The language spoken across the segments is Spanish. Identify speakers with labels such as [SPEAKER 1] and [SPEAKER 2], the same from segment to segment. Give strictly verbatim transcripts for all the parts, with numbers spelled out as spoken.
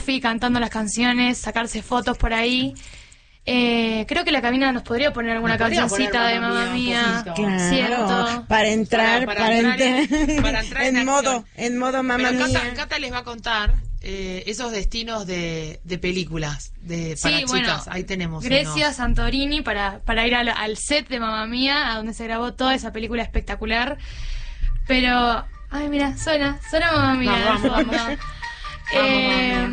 [SPEAKER 1] cantando las canciones, sacarse fotos por ahí. Eh, creo que la cabina nos podría poner alguna cancioncita de Mamma Mía,
[SPEAKER 2] claro,
[SPEAKER 1] ¿cierto?
[SPEAKER 2] Para entrar,
[SPEAKER 3] para,
[SPEAKER 2] para,
[SPEAKER 3] para
[SPEAKER 2] entrar,
[SPEAKER 3] entrar, para entrar en,
[SPEAKER 2] en modo, en modo Mamma
[SPEAKER 3] Pero
[SPEAKER 2] Mía.
[SPEAKER 3] Cata, Cata les va a contar eh, esos destinos de, de películas de para
[SPEAKER 1] Sí,
[SPEAKER 3] chicas.
[SPEAKER 1] bueno,
[SPEAKER 3] Ahí tenemos
[SPEAKER 1] Grecia,
[SPEAKER 3] unos.
[SPEAKER 1] Santorini, para, para ir al, al set de Mamma Mía, a donde se grabó toda esa película espectacular. Pero, ay, mira, suena, suena Mamma Mía.
[SPEAKER 3] No, vamos, vamos.
[SPEAKER 1] vamos. Eh,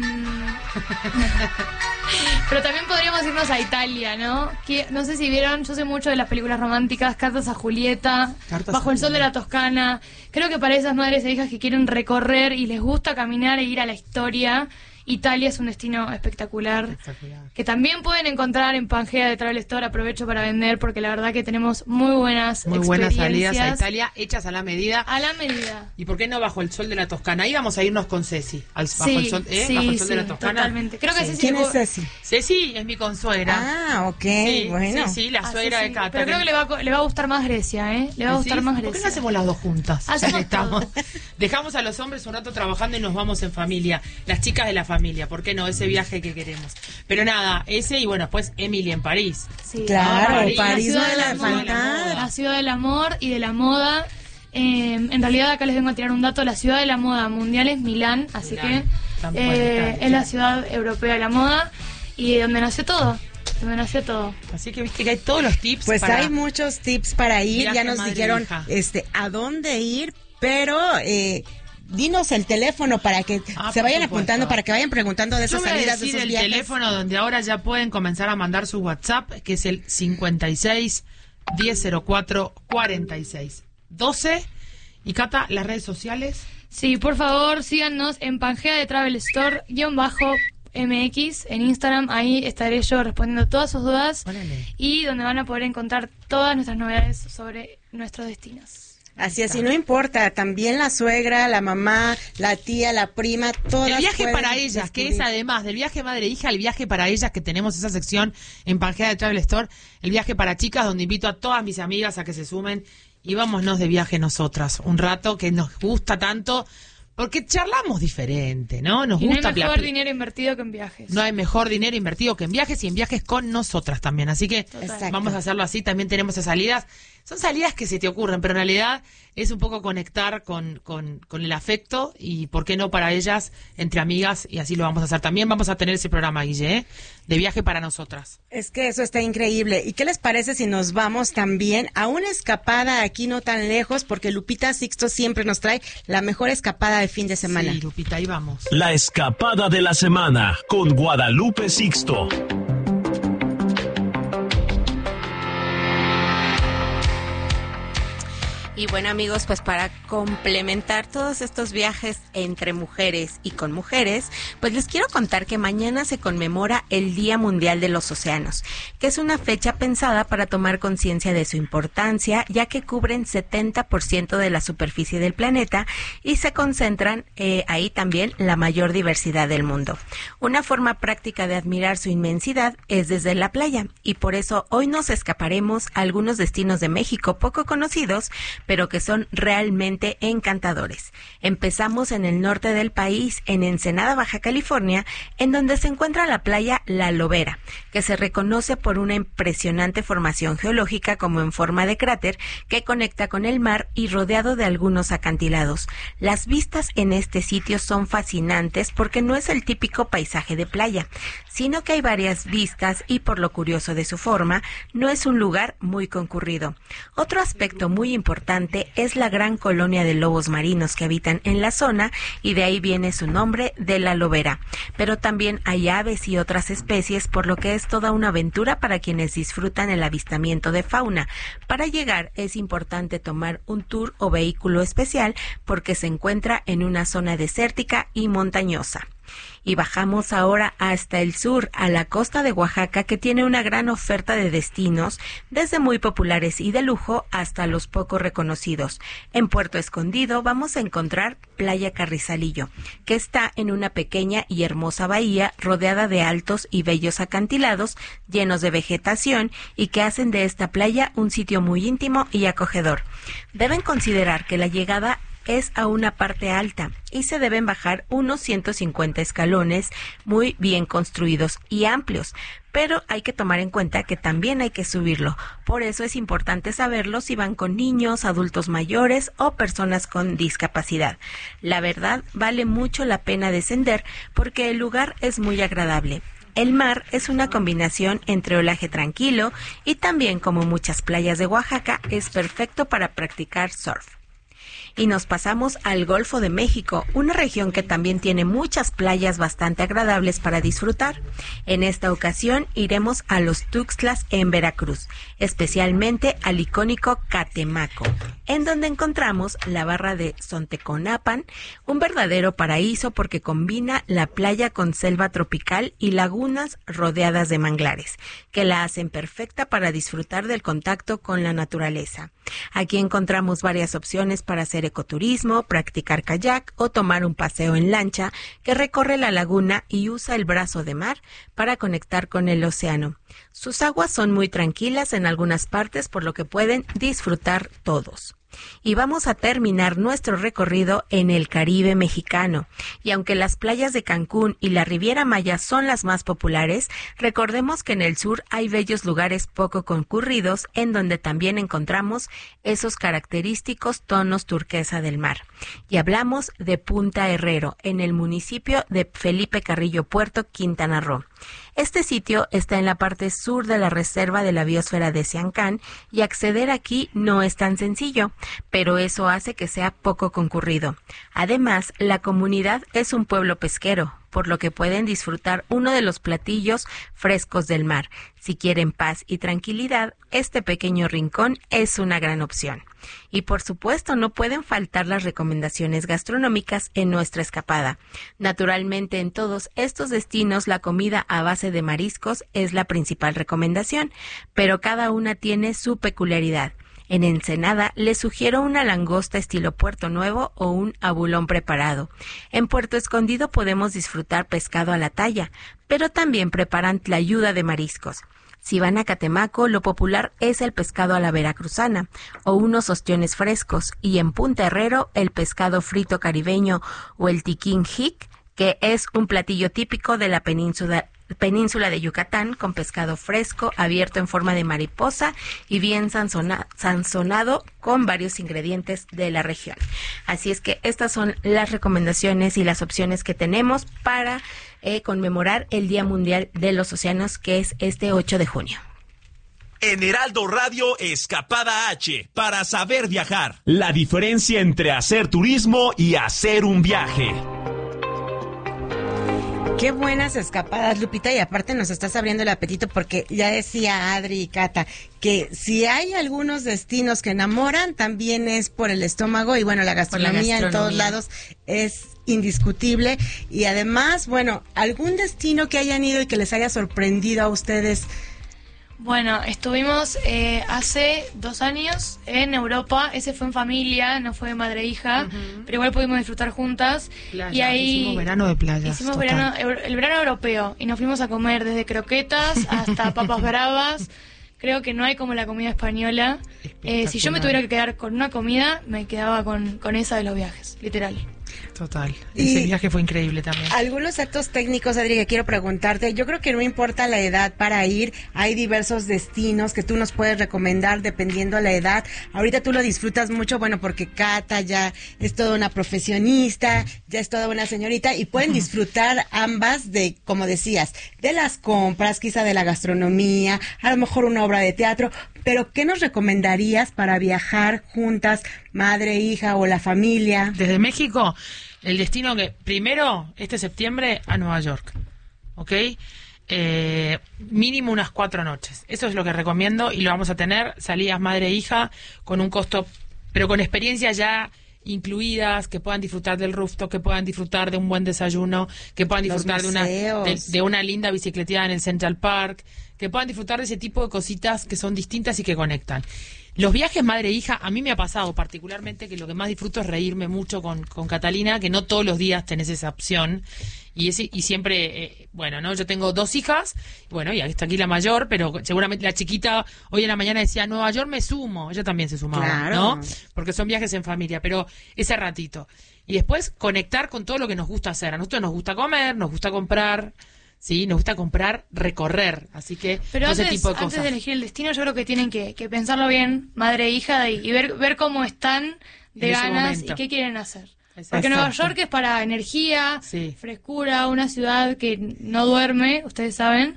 [SPEAKER 1] pero también podríamos irnos a Italia, ¿no? Que, no sé si vieron, yo sé mucho de las películas románticas, Cartas a Julieta,
[SPEAKER 3] Cartas
[SPEAKER 1] Bajo
[SPEAKER 3] a
[SPEAKER 1] el sol de
[SPEAKER 3] Julieta.
[SPEAKER 1] la Toscana. Creo que para esas madres e hijas que quieren recorrer y les gusta caminar e ir a la historia, Italia es un destino espectacular,
[SPEAKER 3] Espectacular.
[SPEAKER 1] que también pueden encontrar en Pangea de Travel Store. Aprovecho para vender porque la verdad que tenemos muy buenas
[SPEAKER 3] Muy buenas
[SPEAKER 1] experiencias
[SPEAKER 3] salidas a Italia, hechas a la medida.
[SPEAKER 1] a la medida.
[SPEAKER 3] ¿Y por qué no bajo el sol de la Toscana? Ahí vamos a irnos con Ceci, al, bajo
[SPEAKER 1] Sí,
[SPEAKER 3] el sol, ¿eh?
[SPEAKER 1] sí,
[SPEAKER 3] bajo el sol
[SPEAKER 1] sí,
[SPEAKER 3] de la Toscana.
[SPEAKER 1] totalmente. Creo que
[SPEAKER 3] Sí.
[SPEAKER 1] Ceci
[SPEAKER 2] ¿Quién
[SPEAKER 1] le-
[SPEAKER 2] es Ceci?
[SPEAKER 3] Ceci es mi consuegra.
[SPEAKER 2] Ah, ok,
[SPEAKER 3] sí,
[SPEAKER 2] bueno.
[SPEAKER 3] sí, sí, la
[SPEAKER 1] Ah,
[SPEAKER 3] suegra
[SPEAKER 1] sí,
[SPEAKER 3] de
[SPEAKER 1] sí.
[SPEAKER 3] Cata.
[SPEAKER 1] Pero creo que le va, a co- le va a gustar más Grecia, ¿eh? Le va a
[SPEAKER 3] ¿Decís?
[SPEAKER 1] gustar más
[SPEAKER 3] ¿Por
[SPEAKER 1] Grecia.
[SPEAKER 3] qué no hacemos las dos juntas? Ya
[SPEAKER 1] Hacemos
[SPEAKER 3] que estamos.
[SPEAKER 1] todo.
[SPEAKER 3] Dejamos a los hombres un rato trabajando y nos vamos en familia. Las chicas de la familia, ¿por qué no? Ese viaje que queremos. Pero nada, ese y bueno, después Emily en París.
[SPEAKER 1] Sí.
[SPEAKER 2] Claro,
[SPEAKER 3] París,
[SPEAKER 2] París
[SPEAKER 1] la
[SPEAKER 2] no
[SPEAKER 1] ciudad
[SPEAKER 2] debe
[SPEAKER 1] del amor,
[SPEAKER 2] faltar.
[SPEAKER 1] la ciudad del amor y de la moda. Eh, en realidad acá les vengo a tirar un dato. La ciudad de la moda mundial es Milán, así
[SPEAKER 3] Milán.
[SPEAKER 1] que
[SPEAKER 3] Tan
[SPEAKER 1] eh,
[SPEAKER 3] buena,
[SPEAKER 1] es la ciudad europea de la moda y donde nació todo. Donde nació todo.
[SPEAKER 3] Así que viste que hay todos los tips.
[SPEAKER 2] Pues
[SPEAKER 3] para...
[SPEAKER 2] hay muchos tips para ir,
[SPEAKER 3] Viaje
[SPEAKER 2] ya nos
[SPEAKER 3] madre
[SPEAKER 2] dijeron
[SPEAKER 3] hija.
[SPEAKER 2] este a dónde ir, pero eh, dinos el teléfono para que
[SPEAKER 3] Ah,
[SPEAKER 2] se
[SPEAKER 3] por
[SPEAKER 2] vayan
[SPEAKER 3] supuesto.
[SPEAKER 2] apuntando, para que vayan preguntando de
[SPEAKER 3] Yo
[SPEAKER 2] esas
[SPEAKER 3] voy a
[SPEAKER 2] salidas, de
[SPEAKER 3] decir
[SPEAKER 2] esos
[SPEAKER 3] el
[SPEAKER 2] viajes.
[SPEAKER 3] teléfono donde ahora ya pueden comenzar a mandar su WhatsApp, que es el cincuenta y seis, diez cero cuatro, cuarenta y seis, doce. Y Cata, las redes sociales.
[SPEAKER 1] Sí, por favor, síganos en Pangea de Travel Store, guión bajo M X, en Instagram. Ahí estaré yo respondiendo todas sus dudas.
[SPEAKER 3] Órale.
[SPEAKER 1] Y donde van a poder encontrar todas nuestras novedades sobre nuestros destinos.
[SPEAKER 2] Así es, y no importa, también la suegra, la mamá, la tía, la prima, todas
[SPEAKER 3] El viaje
[SPEAKER 2] pueden
[SPEAKER 3] para ellas, que es
[SPEAKER 2] descubrir.
[SPEAKER 3] además del viaje madre-hija, el viaje para ellas, que tenemos esa sección en Pangea de Travel Store, el viaje para chicas, donde invito a todas mis amigas a que se sumen y vámonos de viaje nosotras, un rato que nos gusta tanto, porque charlamos diferente, ¿no? Nos
[SPEAKER 1] Y no hay
[SPEAKER 3] gusta
[SPEAKER 1] mejor
[SPEAKER 3] pla-
[SPEAKER 1] dinero invertido que en viajes.
[SPEAKER 3] No hay mejor dinero invertido que en viajes y en viajes con nosotras también. Así que
[SPEAKER 2] Exacto.
[SPEAKER 3] vamos a hacerlo así. También tenemos esas salidas. Son salidas que se te ocurren, pero en realidad es un poco conectar con, con, con el afecto y, ¿por qué no para ellas, entre amigas? Y así lo vamos a hacer. También vamos a tener ese programa, Guille, ¿eh? De viaje para nosotras.
[SPEAKER 2] Es que eso está increíble. ¿Y qué les parece si nos vamos también a una escapada aquí no tan lejos? Porque Lupita Sixto siempre nos trae la mejor escapada de fin de semana.
[SPEAKER 3] Sí, Lupita, ahí vamos.
[SPEAKER 4] La escapada de la semana con Guadalupe Sixto.
[SPEAKER 5] Y bueno, amigos, pues para complementar todos estos viajes entre mujeres y con mujeres, pues les quiero contar que mañana se conmemora el Día Mundial de los Océanos, que es una fecha pensada para tomar conciencia de su importancia, ya que cubren setenta por ciento de la superficie del planeta y se concentran eh, ahí también la mayor diversidad del mundo. Una forma práctica de admirar su inmensidad es desde la playa, y por eso hoy nos escaparemos a algunos destinos de México poco conocidos, pero que son realmente encantadores. Empezamos en el norte del país, en Ensenada, Baja California, en donde se encuentra la playa La Lobera, que se reconoce por una impresionante formación geológica como en forma de cráter que conecta con el mar y rodeado de algunos acantilados. Las vistas en este sitio son fascinantes porque no es el típico paisaje de playa, sino que hay varias vistas y, por lo curioso de su forma, no es un lugar muy concurrido. Otro aspecto muy importante es la gran colonia de lobos marinos que habitan en la zona, y de ahí viene su nombre de La Lobera. Pero también hay aves y otras especies, por lo que es toda una aventura para quienes disfrutan el avistamiento de fauna. Para llegar es importante tomar un tour o vehículo especial porque se encuentra en una zona desértica y montañosa. Y bajamos ahora hasta el sur, a la costa de Oaxaca, que tiene una gran oferta de destinos, desde muy populares y de lujo hasta los poco reconocidos. En Puerto Escondido vamos a encontrar Playa Carrizalillo, que está en una pequeña y hermosa bahía rodeada de altos y bellos acantilados llenos de vegetación y que hacen de esta playa un sitio muy íntimo y acogedor. Deben considerar que la llegada es a una parte alta y se deben bajar unos ciento cincuenta escalones muy bien construidos y amplios, pero hay que tomar en cuenta que también hay que subirlo. Por eso es importante saberlo si van con niños, adultos mayores o personas con discapacidad. La verdad, vale mucho la pena descender porque el lugar es muy agradable. El mar es una combinación entre oleaje tranquilo y también, como muchas playas de Oaxaca, es perfecto para practicar surf. Y nos pasamos al Golfo de México, una región que también tiene muchas playas bastante agradables para disfrutar. En esta ocasión iremos a los Tuxtlas en Veracruz, especialmente al icónico Catemaco, en donde encontramos la barra de Sonteconapan, un verdadero paraíso porque combina la playa con selva tropical y lagunas rodeadas de manglares, que la hacen perfecta para disfrutar del contacto con la naturaleza. Aquí encontramos varias opciones para hacer ecoturismo, practicar kayak o tomar un paseo en lancha que recorre la laguna y usa el brazo de mar para conectar con el océano. Sus aguas son muy tranquilas en algunas partes, por lo que pueden disfrutar todos. Y vamos a terminar nuestro recorrido en el Caribe mexicano. Y aunque las playas de Cancún y la Riviera Maya son las más populares, recordemos que en el sur hay bellos lugares poco concurridos en donde también encontramos esos característicos tonos turquesa del mar. Y hablamos de Punta Herrero, en el municipio de Felipe Carrillo Puerto, Quintana Roo. Este sitio está en la parte sur de la reserva de la biosfera de Siancán y acceder aquí no es tan sencillo, pero eso hace que sea poco concurrido. Además, la comunidad es un pueblo pesquero, por lo que pueden disfrutar uno de los platillos frescos del mar. Si quieren paz y tranquilidad, este pequeño rincón es una gran opción. Y por supuesto, no pueden faltar las recomendaciones gastronómicas en nuestra escapada. Naturalmente, en todos estos destinos, la comida a base de mariscos es la principal recomendación, pero cada una tiene su peculiaridad. En Ensenada les sugiero una langosta estilo Puerto Nuevo o un abulón preparado. En Puerto Escondido podemos disfrutar pescado a la talla, pero también preparan tlayuda de mariscos. Si van a Catemaco, lo popular es el pescado a la veracruzana o unos ostiones frescos, y en Punta Herrero el pescado frito caribeño o el tiquín jic, que es un platillo típico de la península península de Yucatán, con pescado fresco, abierto en forma de mariposa y bien sanzona, sanzonado con varios ingredientes de la región. Así es que estas son las recomendaciones y las opciones que tenemos para eh, conmemorar el Día Mundial de los Océanos, que es este ocho de junio.
[SPEAKER 4] En Heraldo Radio, Escapada H, para saber viajar. La diferencia entre hacer turismo y hacer un viaje.
[SPEAKER 2] Qué buenas escapadas, Lupita, y aparte nos estás abriendo el apetito porque ya decía Adri y Cata que si hay algunos destinos que enamoran, también es por el estómago, y bueno, la gastronomía, la gastronomía en todos lados es indiscutible. Y además, bueno, algún destino que hayan ido y que les haya sorprendido a ustedes.
[SPEAKER 1] Bueno, estuvimos eh, hace dos años en Europa. Ese fue en familia, no fue madre e hija, uh-huh. pero igual pudimos disfrutar juntas.
[SPEAKER 3] Playa,
[SPEAKER 1] y ahí
[SPEAKER 3] hicimos verano de playas.
[SPEAKER 1] Hicimos
[SPEAKER 3] total.
[SPEAKER 1] verano, el verano europeo, y nos fuimos a comer desde croquetas hasta papas bravas. Creo que no hay como la comida española. Eh, si yo me tuviera que quedar con una comida, me quedaba con, con esa de los viajes, literal.
[SPEAKER 3] Total. Ese viaje fue increíble también.
[SPEAKER 2] Algunos datos técnicos, Adri, que quiero preguntarte. Yo creo que no importa la edad para ir. Hay diversos destinos que tú nos puedes recomendar dependiendo la edad. Ahorita tú lo disfrutas mucho, bueno, porque Cata ya es toda una profesionista, ya es toda una señorita, y pueden disfrutar ambas de, como decías, de las compras, quizá de la gastronomía, a lo mejor una obra de teatro. Pero, ¿qué nos recomendarías para viajar juntas, madre, hija o la familia?
[SPEAKER 3] Desde México, el destino que, primero, este septiembre, a Nueva York, ¿ok? Eh, mínimo unas cuatro noches. Eso es lo que recomiendo y lo vamos a tener, salidas madre e hija, con un costo, pero con experiencias ya incluidas, que puedan disfrutar del rooftop, que puedan disfrutar de un buen desayuno, que puedan disfrutar de una, de, de una linda bicicleteada en el Central Park, que puedan disfrutar de ese tipo de cositas que son distintas y que conectan. Los viajes madre-hija, a mí me ha pasado particularmente que lo que más disfruto es reírme mucho con, con Catalina, que no todos los días tenés esa opción. Y, ese, y siempre, eh, bueno, ¿no? Yo tengo dos hijas, bueno, y está aquí la mayor, pero seguramente la chiquita hoy en la mañana decía, Nueva York me sumo. Ella también se sumaba,
[SPEAKER 2] claro,
[SPEAKER 3] ¿no? Porque son viajes en familia, pero ese ratito. Y después conectar con todo lo que nos gusta hacer. A nosotros nos gusta comer, nos gusta comprar... Sí, nos gusta comprar, recorrer, así que
[SPEAKER 1] pero
[SPEAKER 3] ese
[SPEAKER 1] antes,
[SPEAKER 3] tipo de
[SPEAKER 1] antes
[SPEAKER 3] cosas.
[SPEAKER 1] de elegir el destino, yo creo que tienen que, que pensarlo bien, madre e hija, y, y ver ver cómo están de
[SPEAKER 3] En ese
[SPEAKER 1] ganas
[SPEAKER 3] momento.
[SPEAKER 1] y qué quieren hacer.
[SPEAKER 3] Exacto.
[SPEAKER 1] Porque Nueva York es para energía,
[SPEAKER 3] Sí.
[SPEAKER 1] frescura, una ciudad que no duerme, ustedes saben,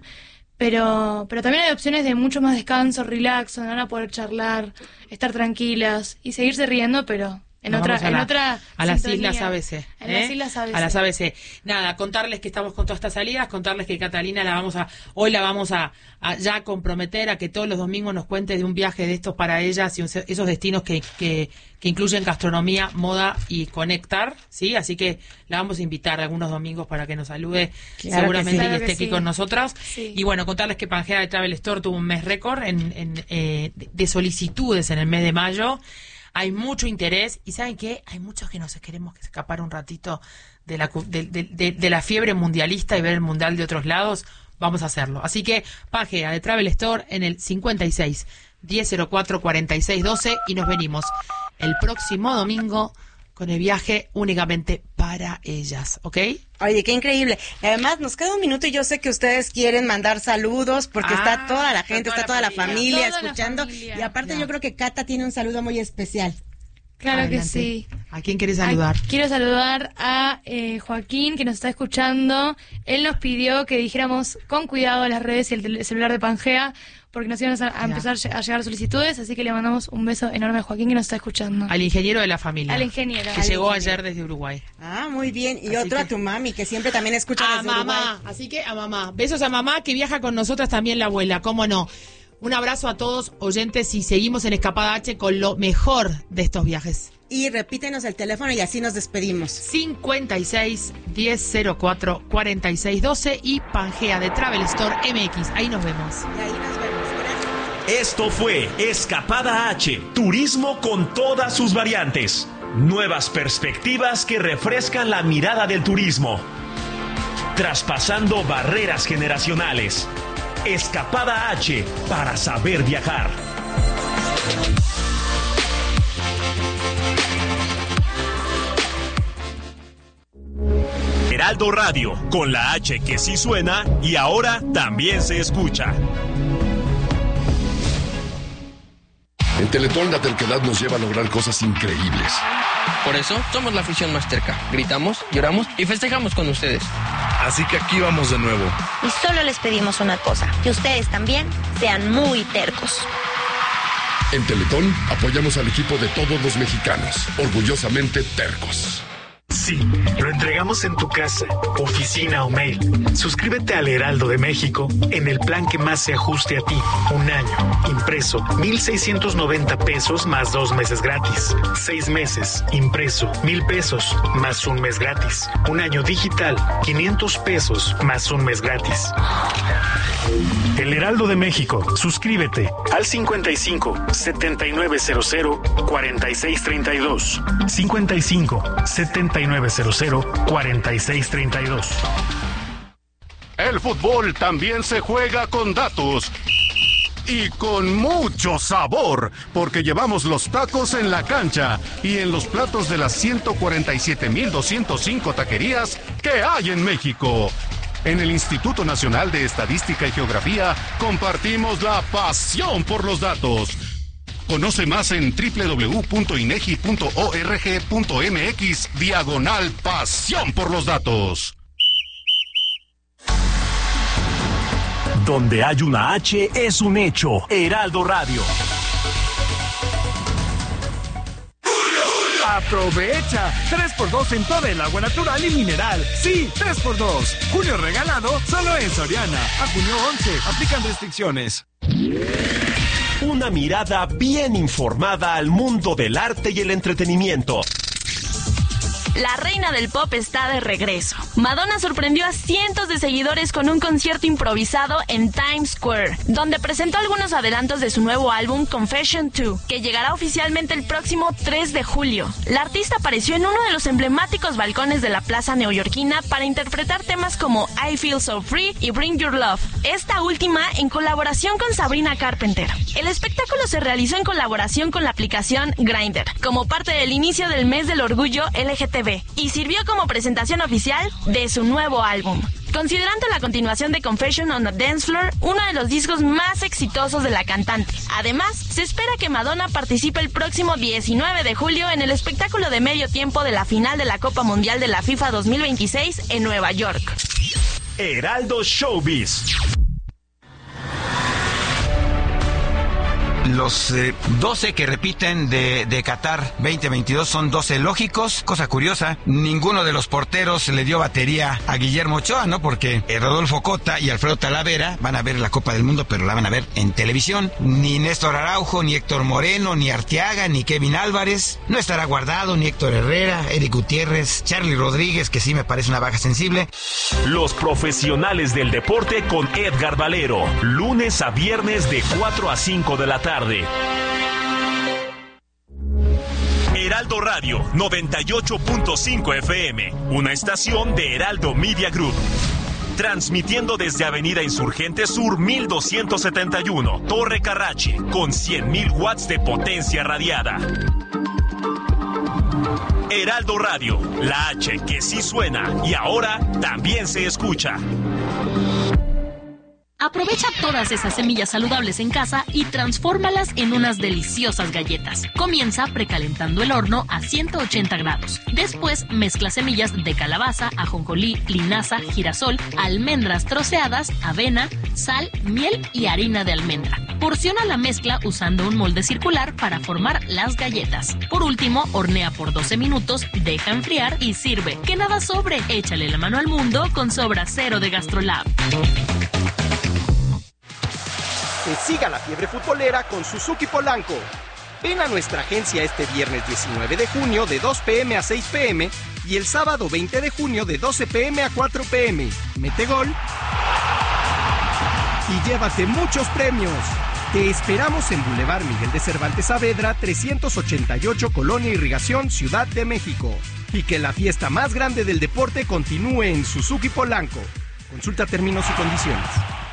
[SPEAKER 1] pero pero también hay opciones de mucho más descanso, relax, donde van a poder charlar, estar tranquilas y seguirse riendo, pero... En
[SPEAKER 3] Nos
[SPEAKER 1] otra,
[SPEAKER 3] vamos a
[SPEAKER 1] en
[SPEAKER 3] la-
[SPEAKER 1] otra
[SPEAKER 3] a las
[SPEAKER 1] sintonía.
[SPEAKER 3] Islas A B C.
[SPEAKER 1] En
[SPEAKER 3] ¿eh?
[SPEAKER 1] las Islas A B C.
[SPEAKER 3] A las A B C. Nada, contarles que estamos con todas estas salidas, contarles que Catalina la vamos a, hoy la vamos a, a ya comprometer a que todos los domingos nos cuente de un viaje de estos para ellas y un- esos destinos que, que, que incluyen gastronomía, moda y conectar, ¿sí? Así que la vamos a invitar algunos domingos para que nos salude,
[SPEAKER 2] Claro
[SPEAKER 3] seguramente
[SPEAKER 2] que sí.
[SPEAKER 3] y
[SPEAKER 1] Claro
[SPEAKER 3] esté
[SPEAKER 1] que
[SPEAKER 3] aquí
[SPEAKER 1] sí.
[SPEAKER 3] con nosotras.
[SPEAKER 1] Sí.
[SPEAKER 3] Y bueno, contarles que Pangea de Travel Store tuvo un mes récord en, en, eh, de- de solicitudes en el mes de mayo. Hay mucho interés y ¿saben qué? Hay muchos que nos queremos escapar un ratito de la, cu- de, de- de- de la fiebre mundialista y ver el mundial de otros lados. Vamos a hacerlo. Así que Pangea de Travel Store en el cincuenta y seis, diez cero cuatro, cuarenta y seis doce y nos venimos el próximo domingo con el viaje únicamente para ellas, ¿ok?
[SPEAKER 2] Oye, qué increíble. Y además, nos queda un minuto y yo sé que ustedes quieren mandar saludos porque
[SPEAKER 3] Ah,
[SPEAKER 2] está toda la
[SPEAKER 3] está
[SPEAKER 2] gente,
[SPEAKER 3] toda
[SPEAKER 2] está toda
[SPEAKER 3] la
[SPEAKER 2] la
[SPEAKER 3] familia.
[SPEAKER 2] familia
[SPEAKER 1] Toda la
[SPEAKER 2] escuchando.
[SPEAKER 1] familia.
[SPEAKER 2] Y aparte
[SPEAKER 3] Ya.
[SPEAKER 2] yo creo que Cata tiene un saludo muy especial.
[SPEAKER 1] Claro
[SPEAKER 3] Adelante.
[SPEAKER 1] que sí.
[SPEAKER 3] ¿A quién quieres saludar?
[SPEAKER 1] Ah, quiero saludar a eh, Joaquín, que nos está escuchando. Él nos pidió que dijéramos con cuidado las redes y el, tel- celular de Pangea, porque nos iban a, a
[SPEAKER 3] Ya.
[SPEAKER 1] empezar a llegar solicitudes, así que le mandamos un beso enorme a Joaquín, que nos está escuchando.
[SPEAKER 3] Al ingeniero de la familia.
[SPEAKER 1] Al ingeniero.
[SPEAKER 3] Que
[SPEAKER 1] Al
[SPEAKER 3] llegó
[SPEAKER 1] ingeniero.
[SPEAKER 3] ayer desde Uruguay.
[SPEAKER 2] Ah, muy bien. Y
[SPEAKER 3] Así
[SPEAKER 2] otro
[SPEAKER 3] que-
[SPEAKER 2] a tu mami, que siempre también escucha
[SPEAKER 3] A
[SPEAKER 2] desde
[SPEAKER 3] mamá,
[SPEAKER 2] Uruguay.
[SPEAKER 3] así que a mamá. Besos a mamá que viaja con nosotras también la abuela, cómo no. Un abrazo a todos oyentes y seguimos en Escapada H con lo mejor de estos viajes.
[SPEAKER 2] Y repítenos el teléfono y así nos despedimos.
[SPEAKER 3] cincuenta y seis, diez cero cuatro, cuarenta y seis doce y Pangea de Travel Store M X. Ahí nos vemos.
[SPEAKER 2] Y ahí nos vemos. Gracias.
[SPEAKER 4] Esto fue Escapada H, turismo con todas sus variantes. Nuevas perspectivas que refrescan la mirada del turismo. Traspasando barreras generacionales. Escapada H, para saber viajar. Heraldo Radio, con la H que sí suena y ahora también se escucha.
[SPEAKER 6] En Teletón la terquedad nos lleva a lograr cosas increíbles.
[SPEAKER 7] Por eso somos la afición más terca. Gritamos, lloramos y festejamos con ustedes.
[SPEAKER 8] Así que aquí vamos de nuevo.
[SPEAKER 9] Y solo les pedimos una cosa, que ustedes también sean muy tercos.
[SPEAKER 6] En Teletón apoyamos al equipo de todos los mexicanos, orgullosamente tercos.
[SPEAKER 10] Sí, lo entregamos en tu casa, oficina o mail. Suscríbete al Heraldo de México en el plan que más se ajuste a ti. Un año, impreso, mil seiscientos noventa pesos más dos meses gratis. Seis meses, impreso, mil pesos más un mes gratis. Un año digital, quinientos pesos más un mes gratis. El Heraldo de México, suscríbete al cincuenta y cinco, setenta y nueve cero cero, cuarenta y seis treinta y dos. cincuenta y cinco, setenta y nueve cero cero, cuarenta y seis treinta y dos.
[SPEAKER 11] El fútbol también se juega con datos. Y con mucho sabor, porque llevamos los tacos en la cancha y en los platos de las ciento cuarenta y siete mil doscientos cinco taquerías que hay en México. En el Instituto Nacional de Estadística y Geografía compartimos la pasión por los datos. Conoce más en doble u doble u doble u punto inegi punto org punto mx diagonal pasión por los datos.
[SPEAKER 4] Donde hay una H es un hecho. Heraldo Radio.
[SPEAKER 12] ¡Aprovecha! tres por dos en toda el agua natural y mineral. Sí, tres por dos. Junio regalado solo en Soriana. A junio once. Aplican restricciones.
[SPEAKER 4] Una mirada bien informada al mundo del arte y el entretenimiento.
[SPEAKER 13] La reina del pop está de regreso. Madonna sorprendió a cientos de seguidores con un concierto improvisado en Times Square, donde presentó algunos adelantos de su nuevo álbum Confession dos, que llegará oficialmente el próximo tres de julio. La artista apareció en uno de los emblemáticos balcones de la plaza neoyorquina para interpretar temas como I Feel So Free y Bring Your Love, esta última en colaboración con Sabrina Carpenter. El espectáculo se realizó en colaboración con la aplicación Grindr, como parte del inicio del mes del orgullo L G T B, y sirvió como presentación oficial de su nuevo álbum. Considerando la continuación de Confession on a Dance Floor, uno de los discos más exitosos de la cantante. Además, se espera que Madonna participe el próximo diecinueve de julio en el espectáculo de medio tiempo de la final de la Copa Mundial de la FIFA dos mil veintiséis en Nueva York.
[SPEAKER 4] Heraldo Showbiz.
[SPEAKER 14] Los eh, doce que repiten de, de Qatar veinte veintidós son doce lógicos. Cosa curiosa, ninguno de los porteros le dio batería a Guillermo Ochoa, ¿no? Porque eh, Rodolfo Cota y Alfredo Talavera van a ver la Copa del Mundo, pero la van a ver en televisión. Ni Néstor Araujo, ni Héctor Moreno, ni Arteaga, ni Kevin Álvarez. No estará Guardado, ni Héctor Herrera, Eric Gutiérrez, Charly Rodríguez, que sí me parece una baja sensible.
[SPEAKER 4] Los profesionales del deporte con Edgar Valero. Lunes a viernes de cuatro a cinco de la tarde. Tarde. Heraldo Radio noventa y ocho punto cinco F M, una estación de Heraldo Media Group. Transmitiendo desde Avenida Insurgente Sur mil doscientos setenta y uno, Torre Carrache, con cien mil watts de potencia radiada. Heraldo Radio, la H que sí suena y ahora también se escucha.
[SPEAKER 15] Aprovecha todas esas semillas saludables en casa y transfórmalas en unas deliciosas galletas. Comienza precalentando el horno a ciento ochenta grados. Después mezcla semillas de calabaza, ajonjolí, linaza, girasol, almendras troceadas, avena, sal, miel y harina de almendra. Porciona la mezcla usando un molde circular para formar las galletas. Por último, hornea por doce minutos, deja enfriar y sirve. Que nada sobre, échale la mano al mundo con Sobra Cero de GastroLab.
[SPEAKER 16] Que siga la fiebre futbolera con Suzuki Polanco. Ven a nuestra agencia este viernes diecinueve de junio de dos pe eme a seis pe eme y el sábado veinte de junio de doce pe eme a cuatro pe eme. Mete gol y llévate muchos premios. Te esperamos en Boulevard Miguel de Cervantes Saavedra, trescientos ochenta y ocho, Colonia Irrigación, Ciudad de México. Y que la fiesta más grande del deporte continúe en Suzuki Polanco. Consulta términos y condiciones.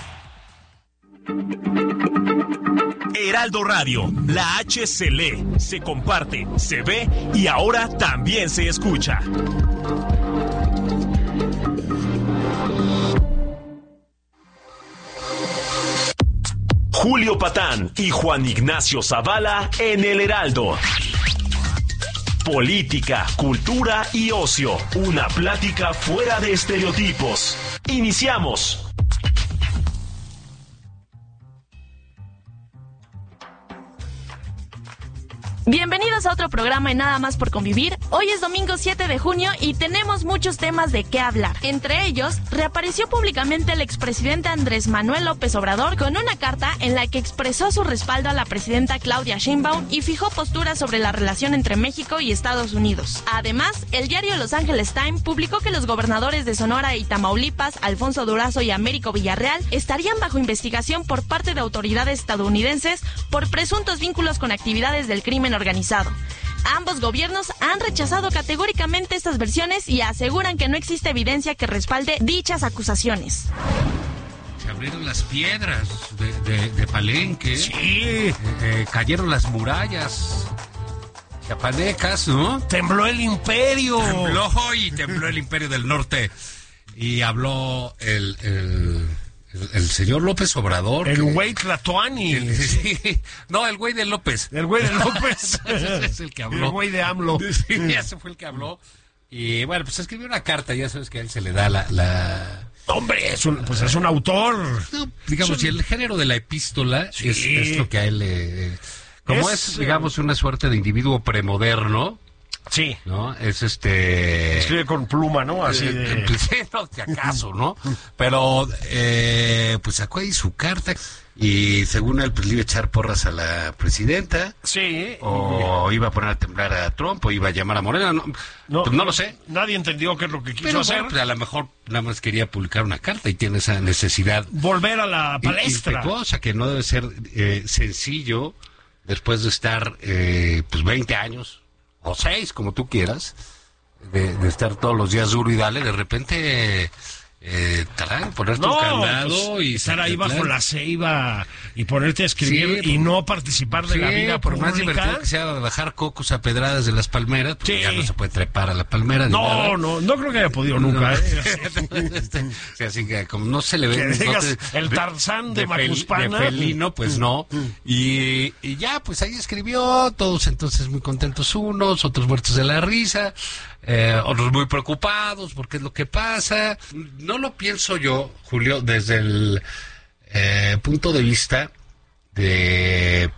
[SPEAKER 4] Heraldo Radio, la H se lee, se comparte, se ve y ahora también se escucha. Julio Patán y Juan Ignacio Zavala en el Heraldo. Política, cultura y ocio. Una plática fuera de estereotipos. Iniciamos.
[SPEAKER 13] Bienvenidos a otro programa en Nada Más por Convivir. Hoy es domingo siete de junio y tenemos muchos temas de qué hablar. Entre ellos, reapareció públicamente el expresidente Andrés Manuel López Obrador con una carta en la que expresó su respaldo a la presidenta Claudia Sheinbaum y fijó posturas sobre la relación entre México y Estados Unidos. Además, el diario Los Angeles Times publicó que los gobernadores de Sonora y Tamaulipas, Alfonso Durazo y Américo Villarreal, estarían bajo investigación por parte de autoridades estadounidenses por presuntos vínculos con actividades del crimen organizado. Ambos gobiernos han rechazado categóricamente estas versiones y aseguran que no existe evidencia que respalde dichas acusaciones.
[SPEAKER 17] Se abrieron las piedras de, de, de Palenque. Sí. Eh, eh, cayeron las murallas chiapanecas, ¿no?
[SPEAKER 18] Tembló el imperio.
[SPEAKER 17] Tembló y tembló el imperio del norte. Y habló el... el El, el señor López Obrador.
[SPEAKER 18] El güey Tlatoani.
[SPEAKER 17] El, sí, no, el güey de López.
[SPEAKER 18] El güey de López.
[SPEAKER 17] Ese es el que habló.
[SPEAKER 18] El güey de AMLO.
[SPEAKER 17] Sí, ese fue el que habló. Y bueno, pues escribió una carta, ya sabes que a él se le da la... la...
[SPEAKER 18] Hombre, es un, pues es un autor.
[SPEAKER 17] No, digamos,
[SPEAKER 18] un...
[SPEAKER 17] y el género de la epístola
[SPEAKER 18] sí.
[SPEAKER 17] es, es lo que a él le... Como es, es digamos, una suerte de individuo premoderno.
[SPEAKER 18] Sí.
[SPEAKER 17] ¿No? Es este...
[SPEAKER 18] Escribe con pluma, ¿no? Así de...
[SPEAKER 17] Sí, no, si acaso, ¿no? Pero, eh, pues sacó ahí su carta y según él, pues le iba a echar porras a la presidenta.
[SPEAKER 18] Sí.
[SPEAKER 17] O iba a poner a temblar a Trump, o iba a llamar a Morena. No,
[SPEAKER 18] no,
[SPEAKER 17] pues no lo sé.
[SPEAKER 18] Nadie entendió qué es lo que quiso
[SPEAKER 17] Pero
[SPEAKER 18] hacer.
[SPEAKER 17] bueno, pues a lo mejor nada más quería publicar una carta y tiene esa necesidad.
[SPEAKER 18] Volver a la palestra.
[SPEAKER 17] Cosa que no debe ser eh, sencillo después de estar eh, pues veinte años o seis, como tú quieras, de, de estar todos los días duro y dale, de repente eh, tarán, ponerte
[SPEAKER 18] no,
[SPEAKER 17] un candado
[SPEAKER 18] pues,
[SPEAKER 17] y
[SPEAKER 18] estar ahí bajo la ceiba y ponerte a escribir
[SPEAKER 17] sí,
[SPEAKER 18] y no participar de
[SPEAKER 17] sí,
[SPEAKER 18] la vida
[SPEAKER 17] por
[SPEAKER 18] pública.
[SPEAKER 17] más divertido que sea bajar cocos a pedradas de las palmeras, porque
[SPEAKER 18] sí.
[SPEAKER 17] ya no se puede trepar a la palmera.
[SPEAKER 18] No,
[SPEAKER 17] ni nada.
[SPEAKER 18] no, no creo que haya podido nunca.
[SPEAKER 17] No.
[SPEAKER 18] ¿eh?
[SPEAKER 17] O sea, así que como no se le ve
[SPEAKER 18] que
[SPEAKER 17] no
[SPEAKER 18] digas,
[SPEAKER 17] te,
[SPEAKER 18] el Tarzán de, de Macuspana.
[SPEAKER 17] De felino, pues no. Y, y ya, pues ahí escribió, todos entonces muy contentos unos, otros muertos de la risa, eh, otros muy preocupados porque es lo que pasa. No lo pienso yo, Julio, desde el eh, punto de vista de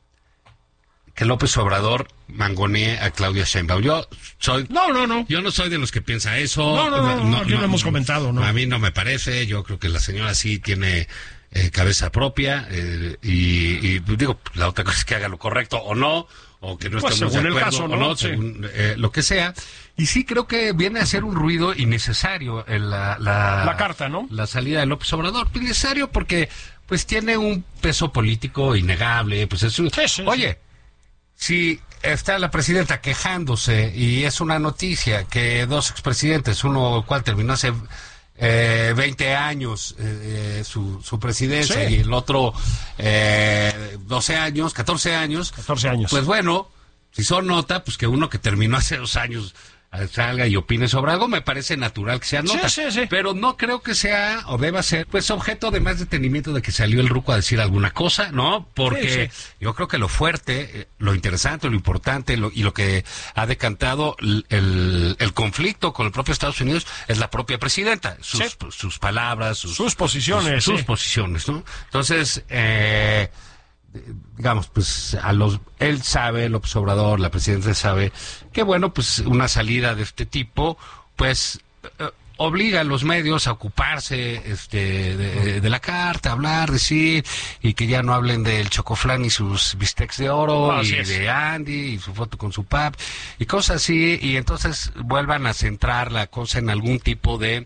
[SPEAKER 17] que López Obrador mangonee a Claudia Sheinbaum. Yo soy
[SPEAKER 18] no, no, no.
[SPEAKER 17] Yo no soy de los que piensa eso.
[SPEAKER 18] No, no, no, no, no aquí no, lo hemos comentado, ¿no?
[SPEAKER 17] A mí no me parece. Yo creo que la señora sí tiene eh, cabeza propia eh, y, y digo, la otra cosa es que haga lo correcto o no, o que no
[SPEAKER 18] pues
[SPEAKER 17] estemos de acuerdo
[SPEAKER 18] caso, ¿no?
[SPEAKER 17] o no,
[SPEAKER 18] sí.
[SPEAKER 17] según eh, lo que sea. Y sí creo que viene a ser un ruido innecesario en la, la,
[SPEAKER 18] la carta, ¿no?
[SPEAKER 17] La salida de López Obrador. Innecesario porque pues tiene un peso político innegable. Pues es, sí, sí, oye, sí. Si está la presidenta quejándose y es una noticia que dos expresidentes, uno cual terminó hace eh, veinte años eh, su, su presidencia, sí. Y el otro eh, doce años, catorce años,
[SPEAKER 18] catorce años.
[SPEAKER 17] Pues bueno, si son nota, pues que uno que terminó hace dos años salga y opine sobre algo, me parece natural que sea nota,
[SPEAKER 18] sí, sí, sí.
[SPEAKER 17] Pero no creo que sea o deba ser pues objeto de más detenimiento de que salió el ruco a decir alguna cosa, ¿no? Porque sí, sí. Yo creo que lo fuerte, lo interesante, lo importante lo, y lo que ha decantado el, el, el conflicto con el propio Estados Unidos es la propia presidenta, sus, sí. sus palabras, sus,
[SPEAKER 18] sus posiciones,
[SPEAKER 17] sus, sus
[SPEAKER 18] sí.
[SPEAKER 17] posiciones, ¿no? Entonces, eh, digamos, pues a los él sabe, el Obrador, la presidenta sabe que bueno, pues una salida de este tipo, pues eh, obliga a los medios a ocuparse este de, de la carta, hablar, decir, y que ya no hablen del Chocoflán y sus bistecs de oro, no, y es. de Andy y su foto con su pap y cosas así, y entonces vuelvan a centrar la cosa en algún tipo de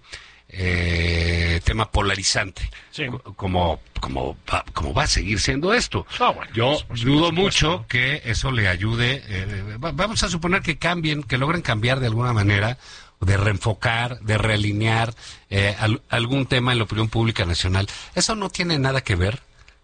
[SPEAKER 17] Eh, tema polarizante, sí. como como va, como va a seguir siendo esto.
[SPEAKER 18] Oh, bueno,
[SPEAKER 17] yo
[SPEAKER 18] pues, pues,
[SPEAKER 17] dudo
[SPEAKER 18] pues,
[SPEAKER 17] mucho
[SPEAKER 18] pues,
[SPEAKER 17] que eso le ayude. Eh, vamos a suponer que cambien, que logren cambiar de alguna manera, de reenfocar, de realinear eh, al, algún tema en la opinión pública nacional. Eso no tiene nada que ver,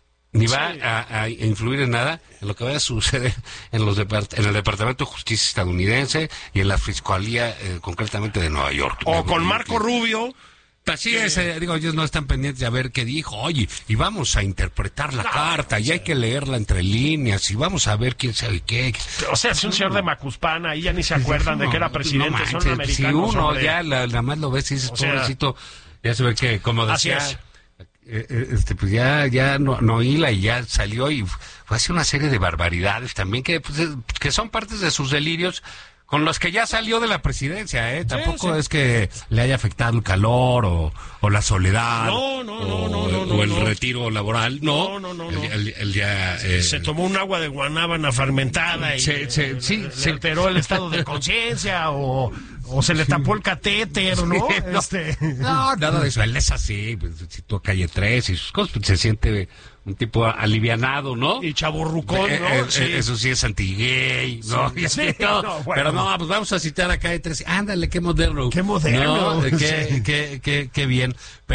[SPEAKER 17] ni va sí. a, a influir en nada en lo que vaya a suceder en los depart- en el Departamento de Justicia estadounidense y en la Fiscalía eh, concretamente de Nueva York.
[SPEAKER 18] O con Marco Rubio.
[SPEAKER 17] Así es, eh, digo, ellos no están pendientes de ver qué dijo, oye, y vamos a interpretar la no, carta, y hay que leerla entre líneas, y vamos a ver quién sabe qué.
[SPEAKER 18] O sea, es un señor de Macuspana, y ya ni se acuerdan no, de que era presidente, no manches, son americanos.
[SPEAKER 17] Si uno
[SPEAKER 18] sobre...
[SPEAKER 17] ya la, nada más lo ves y dices, pobrecito, sea, ya se ve que, como decía,
[SPEAKER 18] así es.
[SPEAKER 17] eh, este, pues ya, ya no, no hila y ya salió, y fue así una serie de barbaridades también, que, pues, que son partes de sus delirios, con los que ya salió de la presidencia, ¿eh? Tampoco sí, sí. es que le haya afectado el calor o, o la soledad.
[SPEAKER 18] No, no, no,
[SPEAKER 17] o,
[SPEAKER 18] no, no, no.
[SPEAKER 17] O el
[SPEAKER 18] no.
[SPEAKER 17] retiro laboral. No,
[SPEAKER 18] no, no, no.
[SPEAKER 17] El, el, el ya,
[SPEAKER 18] se,
[SPEAKER 17] eh,
[SPEAKER 18] se tomó un agua de guanábana fermentada y
[SPEAKER 17] se, se,
[SPEAKER 18] eh,
[SPEAKER 17] sí,
[SPEAKER 18] le
[SPEAKER 17] se
[SPEAKER 18] alteró el estado de conciencia o, o se le tapó el catéter, ¿no?
[SPEAKER 17] Sí, no,
[SPEAKER 18] este...
[SPEAKER 17] no, nada de eso. Él es así. Pues, si tú a Calle tres y sus cosas, pues, se siente un tipo alivianado, ¿no?
[SPEAKER 18] Y chaburrucón, ¿no?
[SPEAKER 17] Eh,
[SPEAKER 18] sí.
[SPEAKER 17] Eso sí es anti-gay, ¿no?
[SPEAKER 18] Sí, sí,
[SPEAKER 17] no,
[SPEAKER 18] no bueno.
[SPEAKER 17] Pero no, pues vamos a citar a Calle tres. Ándale, qué moderno.
[SPEAKER 18] Qué moderno.
[SPEAKER 17] ¿No? Qué,
[SPEAKER 18] sí.
[SPEAKER 17] qué, qué, qué bien.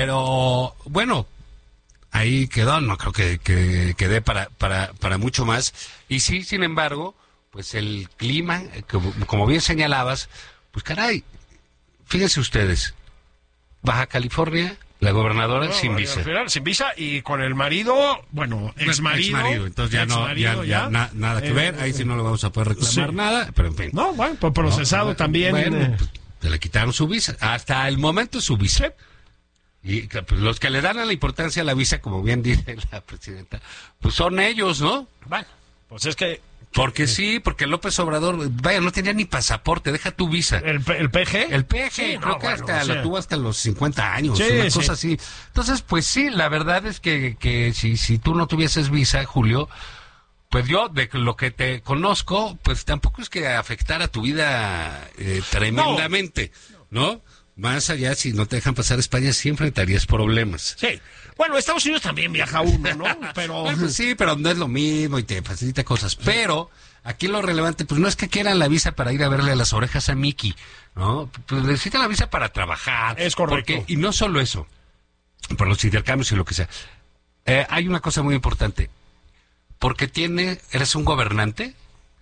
[SPEAKER 17] Pero, bueno, ahí quedó. No creo que, que, que dé para, para, para mucho más. Y sí, sin embargo, pues el clima, como, como bien señalabas, pues caray, fíjense ustedes, Baja California... La gobernadora no, sin visa.
[SPEAKER 18] Final, sin visa y con el marido, bueno, ex marido.
[SPEAKER 17] Ex marido, entonces ya no, ya, ya, ya na, nada que eh, ver, ahí sí no le vamos a poder reclamar sí. nada, pero en fin.
[SPEAKER 18] No, bueno, pues procesado no, también.
[SPEAKER 17] Bueno,
[SPEAKER 18] eh.
[SPEAKER 17] pues, se le quitaron su visa, hasta el momento su visa. Y pues, los que le dan a la importancia a la visa, como bien dice la presidenta, pues son ellos, ¿no?
[SPEAKER 18] Bueno, pues es que
[SPEAKER 17] Porque sí, porque López Obrador, vaya, no tenía ni pasaporte, deja tu visa.
[SPEAKER 18] ¿El, el P G?
[SPEAKER 17] El P G,
[SPEAKER 18] Sí,
[SPEAKER 17] creo
[SPEAKER 18] no,
[SPEAKER 17] que
[SPEAKER 18] bueno,
[SPEAKER 17] hasta
[SPEAKER 18] o sea,
[SPEAKER 17] lo tuvo hasta los cincuenta años,
[SPEAKER 18] Sí,
[SPEAKER 17] una
[SPEAKER 18] sí.
[SPEAKER 17] cosa así. Entonces, pues sí, la verdad es que, que si, si tú no tuvieses visa, Julio, pues yo, de lo que te conozco, pues tampoco es que afectara tu vida eh, tremendamente, ¿no? Más allá, si no te dejan pasar a España, sí enfrentarías problemas.
[SPEAKER 18] Sí. Bueno, Estados Unidos también viaja uno, ¿no? Pero
[SPEAKER 17] Bueno, pues sí, pero no es lo mismo y te facilita cosas. Pero aquí lo relevante, pues no es que quieran la visa para ir a verle las orejas a Mickey, ¿no? Pues necesitan la visa para trabajar.
[SPEAKER 18] Es correcto.
[SPEAKER 17] Porque, y no solo eso, por los intercambios y lo que sea. Eh, hay una cosa muy importante. Porque tiene, eres un gobernante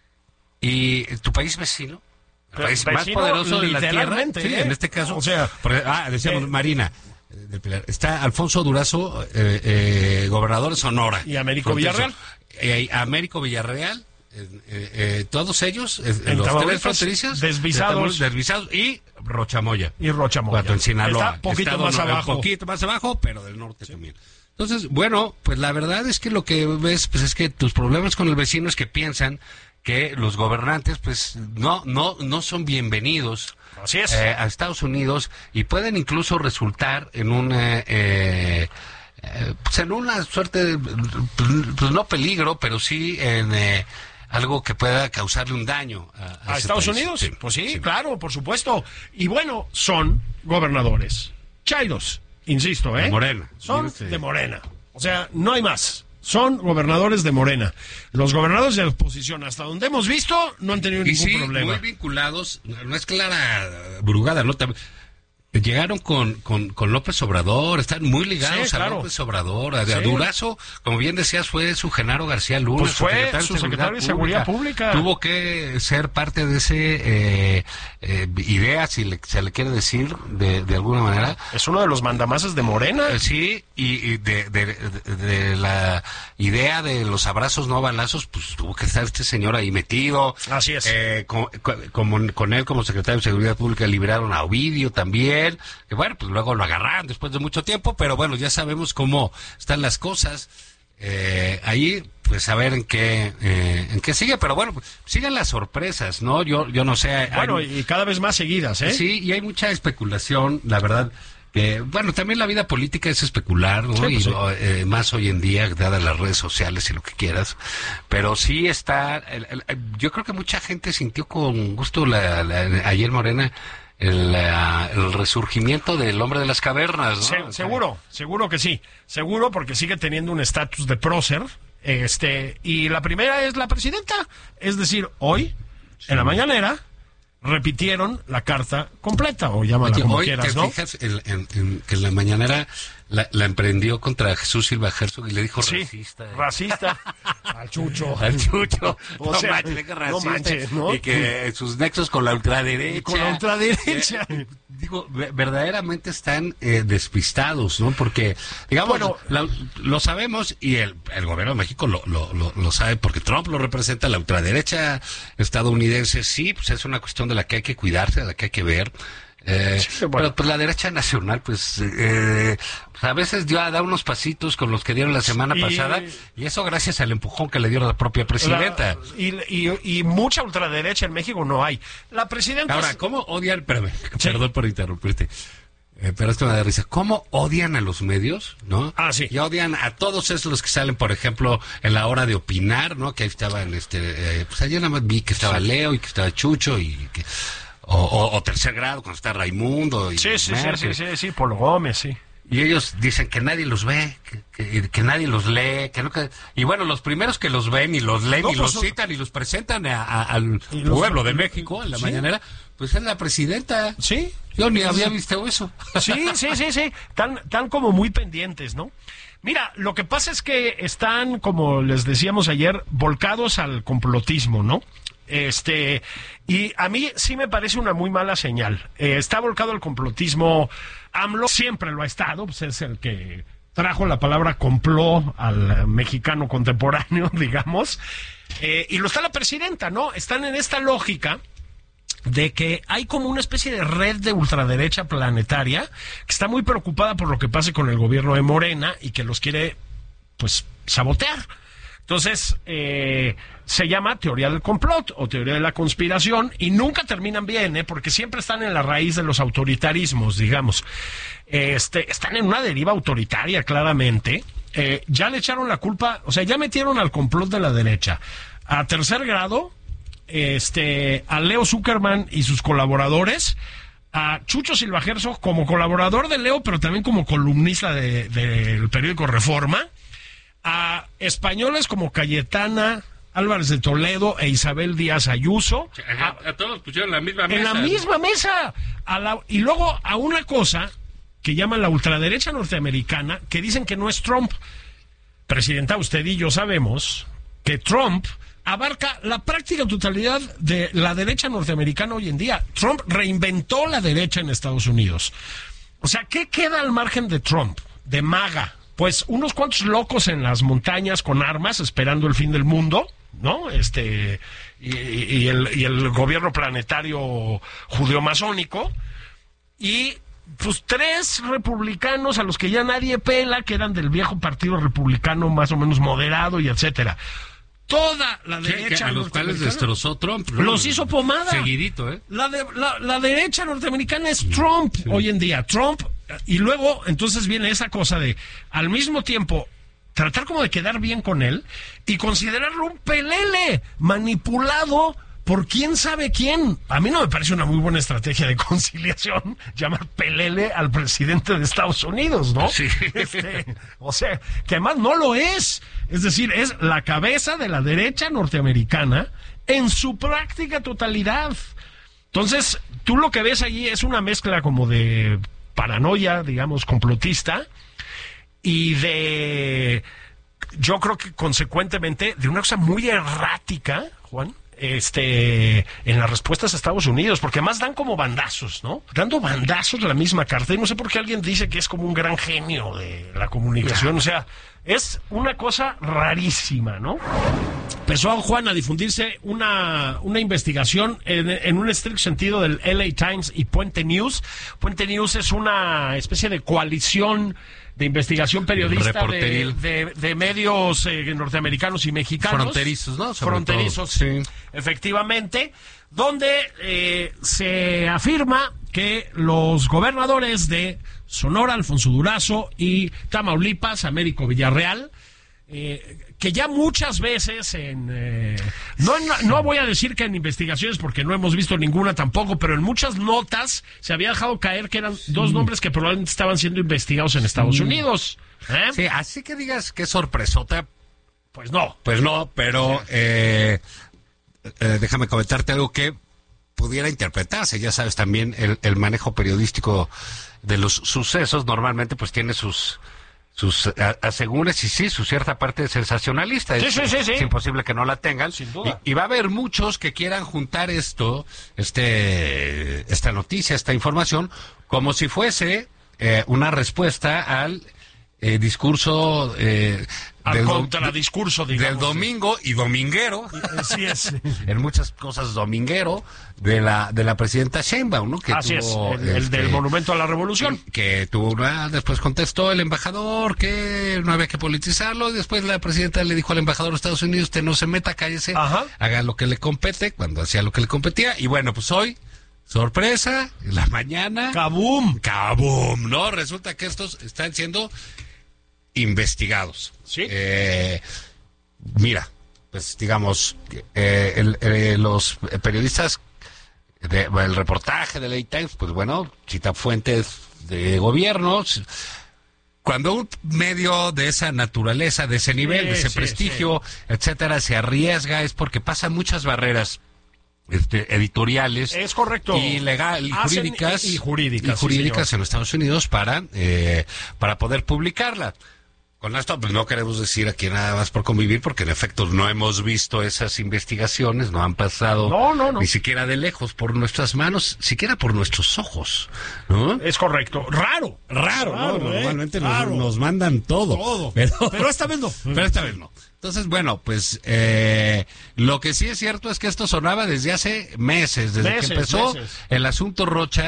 [SPEAKER 17] y tu país vecino, el
[SPEAKER 18] Pero
[SPEAKER 17] país más
[SPEAKER 18] vecino,
[SPEAKER 17] poderoso de la tierra,
[SPEAKER 18] literalmente,
[SPEAKER 17] sí,
[SPEAKER 18] ¿eh?
[SPEAKER 17] en este caso,
[SPEAKER 18] O sea,
[SPEAKER 17] porque, ah, decíamos
[SPEAKER 18] eh,
[SPEAKER 17] Marina, eh, del Pilar. Está Alfonso Durazo, eh, eh, gobernador de Sonora.
[SPEAKER 18] ¿Y Américo
[SPEAKER 17] Fronterizo.
[SPEAKER 18] Villarreal?
[SPEAKER 17] Eh, Américo Villarreal, eh, eh, eh, todos ellos, eh,
[SPEAKER 18] En
[SPEAKER 17] los
[SPEAKER 18] Tamaulipas,
[SPEAKER 17] tres fronterizos,
[SPEAKER 18] desvisados.
[SPEAKER 17] de Tamaulipas, desvisados, y Rochamoya.
[SPEAKER 18] Y Rochamoya.
[SPEAKER 17] Cuatro en Sinaloa.
[SPEAKER 18] Está poquito
[SPEAKER 17] Estado
[SPEAKER 18] más
[SPEAKER 17] no-
[SPEAKER 18] abajo.
[SPEAKER 17] Un poquito más abajo, pero del norte también. Entonces, bueno, pues la verdad es que lo que ves, pues es que tus problemas con el vecino es que piensan que los gobernantes, pues no, no, no son bienvenidos
[SPEAKER 18] Así es.
[SPEAKER 17] eh, a Estados Unidos y pueden incluso resultar en un, eh, eh, eh, pues en una suerte, de, pues no peligro, pero sí en eh, algo que pueda causarle un daño a, a
[SPEAKER 18] ¿A
[SPEAKER 17] ese
[SPEAKER 18] Estados
[SPEAKER 17] país.
[SPEAKER 18] Unidos?
[SPEAKER 17] Sí,
[SPEAKER 18] Pues sí,
[SPEAKER 17] sí.
[SPEAKER 18] claro, por supuesto. Y bueno, son gobernadores chairos, insisto, ¿eh?
[SPEAKER 17] De Morena.
[SPEAKER 18] Son
[SPEAKER 17] Sí.
[SPEAKER 18] de Morena. O sea, no hay más. Son gobernadores de Morena. Los gobernadores de la oposición, hasta donde hemos visto, no han tenido
[SPEAKER 17] Y
[SPEAKER 18] ningún
[SPEAKER 17] sí,
[SPEAKER 18] problema.
[SPEAKER 17] muy vinculados, no es Clara Brugada, ¿no? Tam- Llegaron con, con, con López Obrador, están muy ligados
[SPEAKER 18] Sí,
[SPEAKER 17] a
[SPEAKER 18] claro.
[SPEAKER 17] López Obrador, a, a
[SPEAKER 18] Sí.
[SPEAKER 17] Durazo, como bien decías, fue su Genaro García Luna,
[SPEAKER 18] Pues fue su secretario de Seguridad Pública.
[SPEAKER 17] Tuvo que ser parte de ese eh, eh, idea, si le, se le quiere decir, de, de alguna manera.
[SPEAKER 18] Es uno de los mandamases de Morena.
[SPEAKER 17] Eh, Sí, y, y de, de, de- de la idea de los abrazos no balazos, pues tuvo que estar este señor ahí metido.
[SPEAKER 18] Así es.
[SPEAKER 17] Eh, con, con- como, con él como secretario de Seguridad Pública liberaron a Ovidio también, que bueno, pues luego lo agarraron después de mucho tiempo, pero bueno, ya sabemos cómo están las cosas. Eh, ahí, pues a ver en qué eh, en qué sigue, pero bueno, pues, siguen las sorpresas, ¿no? Yo yo no sé. hay-
[SPEAKER 18] Bueno, y cada vez más seguidas, ¿eh?
[SPEAKER 17] Sí, y hay mucha especulación, la verdad. Que, bueno, también la vida política es especular, ¿no?
[SPEAKER 18] Sí, pues
[SPEAKER 17] y
[SPEAKER 18] sí.
[SPEAKER 17] eh, más hoy en día, dadas las redes sociales y lo que quieras. Pero sí está, el- el- yo creo que mucha gente sintió con gusto la, la- ayer Morena el, la- el resurgimiento del hombre de las cavernas, ¿no?
[SPEAKER 18] Se-
[SPEAKER 17] O sea,
[SPEAKER 18] seguro, seguro que sí. Seguro porque sigue teniendo un estatus de prócer. Este, y la primera es la presidenta. Es decir, hoy, en la mañanera, repitieron la carta completa, o llámala
[SPEAKER 17] Oye,
[SPEAKER 18] como
[SPEAKER 17] hoy
[SPEAKER 18] quieras,
[SPEAKER 17] te
[SPEAKER 18] ¿no?
[SPEAKER 17] fijas en, en- en que en la mañanera la, la emprendió contra Jesús Silva Herzog y le dijo
[SPEAKER 18] Sí,
[SPEAKER 17] racista. ¿eh?
[SPEAKER 18] racista. Al Chucho.
[SPEAKER 17] Al Chucho.
[SPEAKER 18] O
[SPEAKER 17] no
[SPEAKER 18] sea,
[SPEAKER 17] manches, le dijo
[SPEAKER 18] no
[SPEAKER 17] racista.
[SPEAKER 18] manches, ¿no?
[SPEAKER 17] Y que sus nexos con la ultraderecha.
[SPEAKER 18] Con la ultraderecha.
[SPEAKER 17] Eh, digo, ve- verdaderamente están eh, despistados, ¿no? Porque, digamos,
[SPEAKER 18] Bueno,
[SPEAKER 17] la- lo sabemos y el, el gobierno de México lo, lo, lo, lo sabe porque Trump lo representa, la ultraderecha estadounidense, sí, pues es una cuestión de la que hay que cuidarse, de la que hay que ver. Eh,
[SPEAKER 18] Sí, bueno.
[SPEAKER 17] Pero pues la derecha nacional, pues, eh, pues, a veces dio a dar unos pasitos con los que dieron la semana
[SPEAKER 18] Y-
[SPEAKER 17] pasada, y eso gracias al empujón que le dio la propia presidenta.
[SPEAKER 18] La- y, y- y mucha ultraderecha en México no hay. La presidenta...
[SPEAKER 17] Ahora, ¿cómo odian? Espérame, perdón por interrumpirte. Eh, pero esto me da risa. ¿Cómo odian a los medios, no?
[SPEAKER 18] Ah, sí.
[SPEAKER 17] Y odian a todos esos los que salen, por ejemplo, en la hora de opinar, ¿no? Que ahí estaban, este, eh, pues ayer nada más vi que estaba Leo y que estaba Chucho y que... O, o- o tercer grado, cuando está Raimundo y
[SPEAKER 18] Sí, sí, sí,
[SPEAKER 17] Merkel.
[SPEAKER 18] sí, sí, sí, Polo Gómez, sí.
[SPEAKER 17] Y ellos dicen que nadie los ve, que, que- que nadie los lee, que no que... Y bueno, los primeros que los ven y los leen
[SPEAKER 18] No,
[SPEAKER 17] y
[SPEAKER 18] pues,
[SPEAKER 17] los citan y los presentan a- a- al
[SPEAKER 18] Y los-
[SPEAKER 17] pueblo de México en la
[SPEAKER 18] Sí.
[SPEAKER 17] mañanera, pues es la presidenta.
[SPEAKER 18] Sí.
[SPEAKER 17] Yo ni había visto eso.
[SPEAKER 18] Sí, sí, sí, sí. Tan, tan como muy pendientes, ¿no? Mira, lo que pasa es que están, como les decíamos ayer, volcados al complotismo, ¿no? Este, y a mí sí me parece una muy mala señal. Eh, está volcado al complotismo. AMLO siempre lo ha estado, pues es el que trajo la palabra complot al mexicano contemporáneo, digamos. Eh, y lo está la presidenta, ¿no? Están en esta lógica de que hay como una especie de red de ultraderecha planetaria que está muy preocupada por lo que pase con el gobierno de Morena y que los quiere, pues, sabotear. Entonces, eh, se llama teoría del complot o teoría de la conspiración y nunca terminan bien, ¿eh? Porque siempre están en la raíz de los autoritarismos, digamos. Este, están en una deriva autoritaria, claramente. Eh, ya le echaron la culpa, o sea, ya metieron al complot de la derecha a tercer grado, este, a Leo Zuckerman y sus colaboradores, a Chucho Silvajerzo como colaborador de Leo, pero también como columnista de, de, del periódico Reforma, a españoles como Cayetana Álvarez de Toledo e Isabel Díaz Ayuso.
[SPEAKER 17] A, a todos pusieron en la misma mesa.
[SPEAKER 18] En la misma mesa. A la, y luego a una cosa que llaman la ultraderecha norteamericana, que dicen que no es Trump. Presidenta, usted y yo sabemos que Trump abarca la práctica totalidad de la derecha norteamericana hoy en día. Trump reinventó la derecha en Estados Unidos. O sea, ¿qué queda al margen de Trump? De MAGA. Pues unos cuantos locos en las montañas con armas esperando el fin del mundo, ¿no? Este, y, y, el, y el gobierno planetario judeo-masónico. Y pues tres republicanos a los que ya nadie pela, que eran del viejo partido republicano más o menos moderado y etcétera. Toda la derecha
[SPEAKER 17] a los cuales destrozó Trump, ¿no?
[SPEAKER 18] Los hizo pomada.
[SPEAKER 17] Seguidito, ¿eh?
[SPEAKER 18] La, de, la, la derecha norteamericana es Trump sí. hoy en día. Trump. Y luego, entonces viene esa cosa de, al mismo tiempo, tratar como de quedar bien con él y considerarlo un pelele manipulado por quién sabe quién. A mí no me parece una muy buena estrategia de conciliación llamar pelele al presidente de Estados Unidos, ¿no?
[SPEAKER 17] Sí.
[SPEAKER 18] Este, o sea, que además no lo es. Es decir, es la cabeza de la derecha norteamericana en su práctica totalidad. Entonces, tú lo que ves allí es una mezcla como de paranoia, digamos, complotista, y de, yo creo que consecuentemente, de una cosa muy errática, Juan, este, en las respuestas a Estados Unidos, porque además dan como bandazos, ¿no? Dando bandazos la misma carta, y no sé por qué alguien dice que es como un gran genio de la comunicación, o sea, es una cosa rarísima, ¿no? Empezó, Juan, a difundirse una, una investigación en, en un estricto sentido del L A Times y Puente News. Puente News es una especie de coalición de investigación periodista de, de, de medios eh, norteamericanos y mexicanos.
[SPEAKER 17] Fronterizos, ¿no? Sobre
[SPEAKER 18] Fronterizos,
[SPEAKER 17] todo, sí.
[SPEAKER 18] Efectivamente, donde eh, se afirma que los gobernadores de Sonora, Alfonso Durazo, y Tamaulipas, Américo Villarreal, eh, que ya muchas veces en... Eh, no, en, no voy a decir que en investigaciones, porque no hemos visto ninguna tampoco, pero en muchas notas se había dejado caer que eran sí. dos nombres que probablemente estaban siendo investigados en Estados sí. Unidos. ¿Eh?
[SPEAKER 17] Sí, así que digas que sorpresota,
[SPEAKER 18] pues no.
[SPEAKER 17] Pues no, pero eh, eh, déjame comentarte algo que pudiera interpretarse. Ya sabes, también el, el manejo periodístico de los sucesos normalmente pues tiene sus... sus asegúnes y sí, su cierta parte sensacionalista.
[SPEAKER 18] Sí,
[SPEAKER 17] es,
[SPEAKER 18] sí, sí, sí.
[SPEAKER 17] es imposible que no la tengan.
[SPEAKER 18] Sin duda.
[SPEAKER 17] Y, y va a haber muchos que quieran juntar esto, este, esta noticia, esta información, como si fuese eh, una respuesta al eh, discurso eh,
[SPEAKER 18] al
[SPEAKER 17] del,
[SPEAKER 18] contradiscurso, digamos,
[SPEAKER 17] del domingo y dominguero.
[SPEAKER 18] Así es.
[SPEAKER 17] En muchas cosas dominguero de la de la presidenta Sheinbaum, ¿no? Que
[SPEAKER 18] Así
[SPEAKER 17] tuvo,
[SPEAKER 18] es, el, el
[SPEAKER 17] este,
[SPEAKER 18] del Monumento a la Revolución.
[SPEAKER 17] Que tuvo una, después contestó el embajador que no había que politizarlo, y después la presidenta le dijo al embajador de Estados Unidos, usted no se meta, cállese,
[SPEAKER 18] Ajá.
[SPEAKER 17] haga lo que le compete, cuando hacía lo que le competía, y bueno, pues hoy, sorpresa, en la mañana...
[SPEAKER 18] ¡Kabum!
[SPEAKER 17] ¡Kabum! ¿No? Resulta que estos están siendo investigados.
[SPEAKER 18] Sí.
[SPEAKER 17] Eh, mira, pues digamos, eh, el, eh, los periodistas, de, el reportaje de L A Times, pues bueno, cita fuentes de gobiernos. Cuando un medio de esa naturaleza, de ese nivel, sí, de ese sí, prestigio, sí. etcétera, se arriesga, es porque pasan muchas barreras Este, editoriales,
[SPEAKER 18] es correcto,
[SPEAKER 17] y legal y
[SPEAKER 18] Hacen
[SPEAKER 17] jurídicas
[SPEAKER 18] y, y jurídicas,
[SPEAKER 17] y jurídicas
[SPEAKER 18] sí,
[SPEAKER 17] en los Estados Unidos para eh, para poder publicarla. Con esto pues no queremos decir aquí nada más por convivir, porque en efecto no hemos visto esas investigaciones, no han pasado
[SPEAKER 18] no, no, no.
[SPEAKER 17] ni siquiera de lejos por nuestras manos, siquiera por nuestros ojos, ¿no?
[SPEAKER 18] Es correcto, raro,
[SPEAKER 17] raro,
[SPEAKER 18] raro
[SPEAKER 17] ¿no?
[SPEAKER 18] ¿eh?
[SPEAKER 17] Normalmente
[SPEAKER 18] raro.
[SPEAKER 17] Nos, nos mandan todo,
[SPEAKER 18] todo.
[SPEAKER 17] Pero,
[SPEAKER 18] pero esta vez no,
[SPEAKER 17] pero esta vez no. Entonces, bueno, pues eh, lo que sí es cierto es que esto sonaba desde hace meses, desde
[SPEAKER 18] meses,
[SPEAKER 17] que empezó
[SPEAKER 18] meses.
[SPEAKER 17] el asunto Rocha,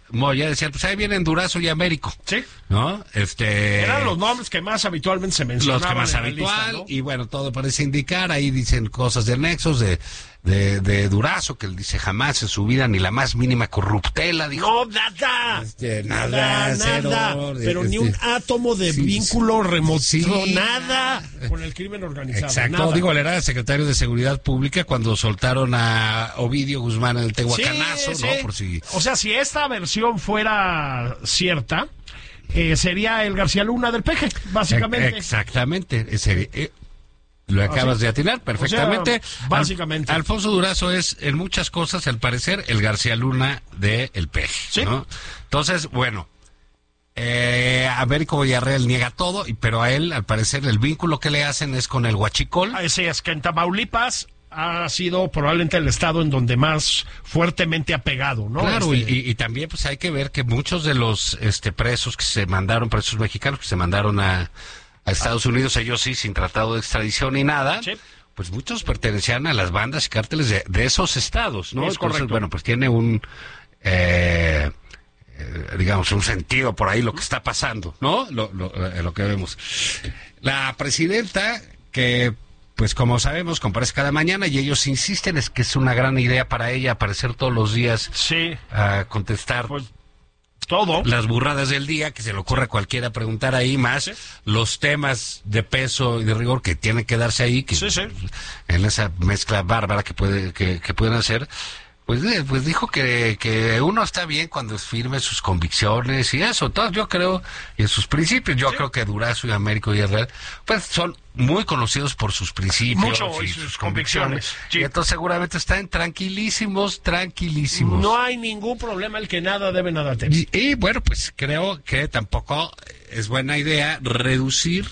[SPEAKER 17] Moya, decían, pues ahí vienen Durazo y Américo.
[SPEAKER 18] Sí.
[SPEAKER 17] ¿No? Este...
[SPEAKER 18] Eran los nombres que más habitualmente se mencionaban.
[SPEAKER 17] Los que más
[SPEAKER 18] en la
[SPEAKER 17] habitual,
[SPEAKER 18] lista, ¿no?
[SPEAKER 17] y bueno, todo parece indicar, ahí dicen cosas de nexos, de, de, de Durazo, que él dice jamás en su vida ni la más mínima corruptela, dijo.
[SPEAKER 18] No, nada.
[SPEAKER 17] Este,
[SPEAKER 18] nada,
[SPEAKER 17] nada, cero,
[SPEAKER 18] nada. Pero
[SPEAKER 17] este,
[SPEAKER 18] ni un átomo de
[SPEAKER 17] sí,
[SPEAKER 18] vínculo remoto,
[SPEAKER 17] sí,
[SPEAKER 18] nada con el crimen organizado.
[SPEAKER 17] Exacto,
[SPEAKER 18] nada.
[SPEAKER 17] digo, él era secretario de Seguridad Pública cuando soltaron a Ovidio Guzmán en el Tehuacanazo,
[SPEAKER 18] sí,
[SPEAKER 17] ¿no?
[SPEAKER 18] sí.
[SPEAKER 17] Por si...
[SPEAKER 18] O sea, si esta versión fuera cierta, eh, sería el García Luna del Peje, básicamente.
[SPEAKER 17] Exactamente, ese, eh, lo acabas
[SPEAKER 18] ¿Ah, sí?
[SPEAKER 17] de atinar perfectamente.
[SPEAKER 18] O sea, básicamente.
[SPEAKER 17] Al, Alfonso Durazo es, en muchas cosas, al parecer, el García Luna del Peje,
[SPEAKER 18] ¿sí?
[SPEAKER 17] ¿no? Entonces, bueno... Eh, Américo Villarreal niega todo, y, pero a él, al parecer, el vínculo que le hacen es con el Huachicol.
[SPEAKER 18] Así es, que en Tamaulipas ha sido probablemente el estado en donde más fuertemente ha pegado, ¿no?
[SPEAKER 17] Claro,
[SPEAKER 18] este...
[SPEAKER 17] y, y también pues hay que ver que muchos de los este presos que se mandaron, presos mexicanos que se mandaron a, a Estados Unidos, ellos sí, sin tratado de extradición ni nada,
[SPEAKER 18] sí.
[SPEAKER 17] Pues muchos pertenecían a las bandas y cárteles de, de esos estados, ¿no?
[SPEAKER 18] Es
[SPEAKER 17] Entonces,
[SPEAKER 18] correcto.
[SPEAKER 17] bueno, pues tiene un... Eh, digamos, un sentido por ahí lo que está pasando, ¿no? Lo, lo, lo que vemos. La presidenta, que, pues como sabemos, comparece cada mañana y ellos insisten es que es una gran idea para ella aparecer todos los días
[SPEAKER 18] sí.
[SPEAKER 17] a contestar
[SPEAKER 18] pues, todo.
[SPEAKER 17] Las burradas del día, que se le ocurre a cualquiera preguntar ahí, más sí. Los temas de peso y de rigor que tienen que darse ahí, que
[SPEAKER 18] sí, sí.
[SPEAKER 17] En esa mezcla bárbara que, puede, que, que pueden hacer. Pues, pues dijo que, que uno está bien cuando firme sus convicciones y eso. Entonces yo creo, y en sus principios, yo sí. Creo que Durazo y Américo Villarreal, pues son muy conocidos por sus principios
[SPEAKER 18] Mucho,
[SPEAKER 17] y,
[SPEAKER 18] y
[SPEAKER 17] sus, sus
[SPEAKER 18] convicciones.
[SPEAKER 17] convicciones.
[SPEAKER 18] Sí.
[SPEAKER 17] Y entonces seguramente están tranquilísimos, tranquilísimos.
[SPEAKER 18] No hay ningún problema, el que nada debe nada temer.
[SPEAKER 17] Y, y bueno, pues creo que tampoco es buena idea reducir,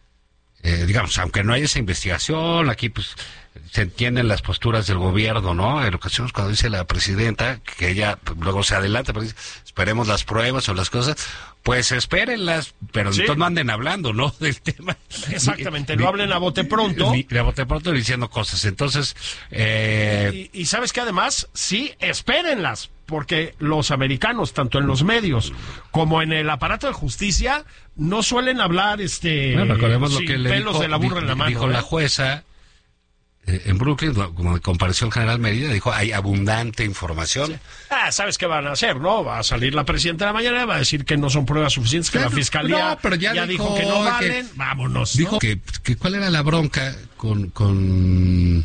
[SPEAKER 17] eh, digamos, aunque no haya esa investigación, aquí pues... se entienden las posturas del gobierno, ¿no? En ocasiones cuando dice la presidenta que ella pues, luego se adelanta, pero dice, esperemos las pruebas o las cosas, pues espérenlas, pero sí. Entonces no anden hablando, ¿no? Del tema.
[SPEAKER 18] Exactamente,
[SPEAKER 17] ni,
[SPEAKER 18] no hablen a bote pronto.
[SPEAKER 17] Ni, ni a bote pronto diciendo cosas. Entonces, eh...
[SPEAKER 18] y, y sabes que además, sí, espérenlas, porque los americanos, tanto en los medios como en el aparato de justicia, no suelen hablar, este,
[SPEAKER 17] bueno, recordemos lo
[SPEAKER 18] sin
[SPEAKER 17] que le
[SPEAKER 18] pelos
[SPEAKER 17] dijo,
[SPEAKER 18] de la burra
[SPEAKER 17] di,
[SPEAKER 18] en la mano.
[SPEAKER 17] Dijo
[SPEAKER 18] ¿eh?
[SPEAKER 17] la jueza en Brooklyn, como compareció el general Mérida, dijo, hay abundante información.
[SPEAKER 18] Sí. Ah, ¿sabes qué van a hacer, no? Va a salir la presidenta de la mañana, va a decir que no son pruebas suficientes, que claro, la fiscalía
[SPEAKER 17] no, pero ya,
[SPEAKER 18] ya dijo,
[SPEAKER 17] dijo
[SPEAKER 18] que no
[SPEAKER 17] que,
[SPEAKER 18] valen, vámonos.
[SPEAKER 17] Dijo
[SPEAKER 18] ¿no?
[SPEAKER 17] que, que cuál era la bronca con... con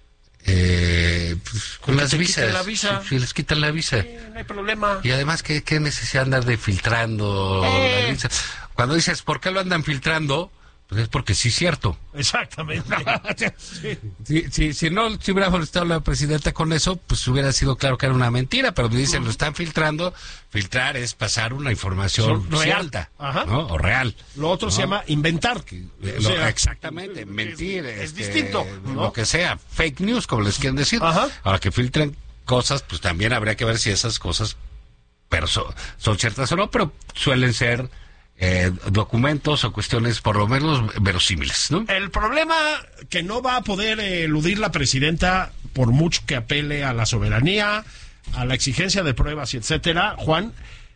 [SPEAKER 17] eh, pues, con
[SPEAKER 18] que
[SPEAKER 17] las
[SPEAKER 18] te
[SPEAKER 17] visas.
[SPEAKER 18] La visa.
[SPEAKER 17] Si, si les quitan la visa.
[SPEAKER 18] Sí, no hay problema.
[SPEAKER 17] Y además, ¿qué, qué necesidad andar de filtrando eh. la visa? Cuando dices, ¿por qué lo andan filtrando? Pues es porque sí es cierto.
[SPEAKER 18] Exactamente.
[SPEAKER 17] sí. Si, si, si no si hubiera molestado la presidenta con eso, pues hubiera sido claro que era una mentira, pero dicen, uh-huh. Lo están filtrando. Filtrar es pasar una información
[SPEAKER 18] real.
[SPEAKER 17] cierta,
[SPEAKER 18] Ajá.
[SPEAKER 17] ¿no? O real.
[SPEAKER 18] Lo otro
[SPEAKER 17] ¿no?
[SPEAKER 18] se llama inventar.
[SPEAKER 17] Lo, o sea, exactamente, mentir.
[SPEAKER 18] Es, es
[SPEAKER 17] este,
[SPEAKER 18] distinto. ¿no?
[SPEAKER 17] Lo que sea, fake news, como les quieren decir.
[SPEAKER 18] Ajá.
[SPEAKER 17] Ahora que filtren cosas, pues también habría que ver si esas cosas pero son, son ciertas o no, pero suelen ser... Eh, documentos o cuestiones por lo menos verosímiles, ¿no?
[SPEAKER 18] El problema que no va a poder eh, eludir la presidenta por mucho que apele a la soberanía, a la exigencia de pruebas y etcétera, Juan,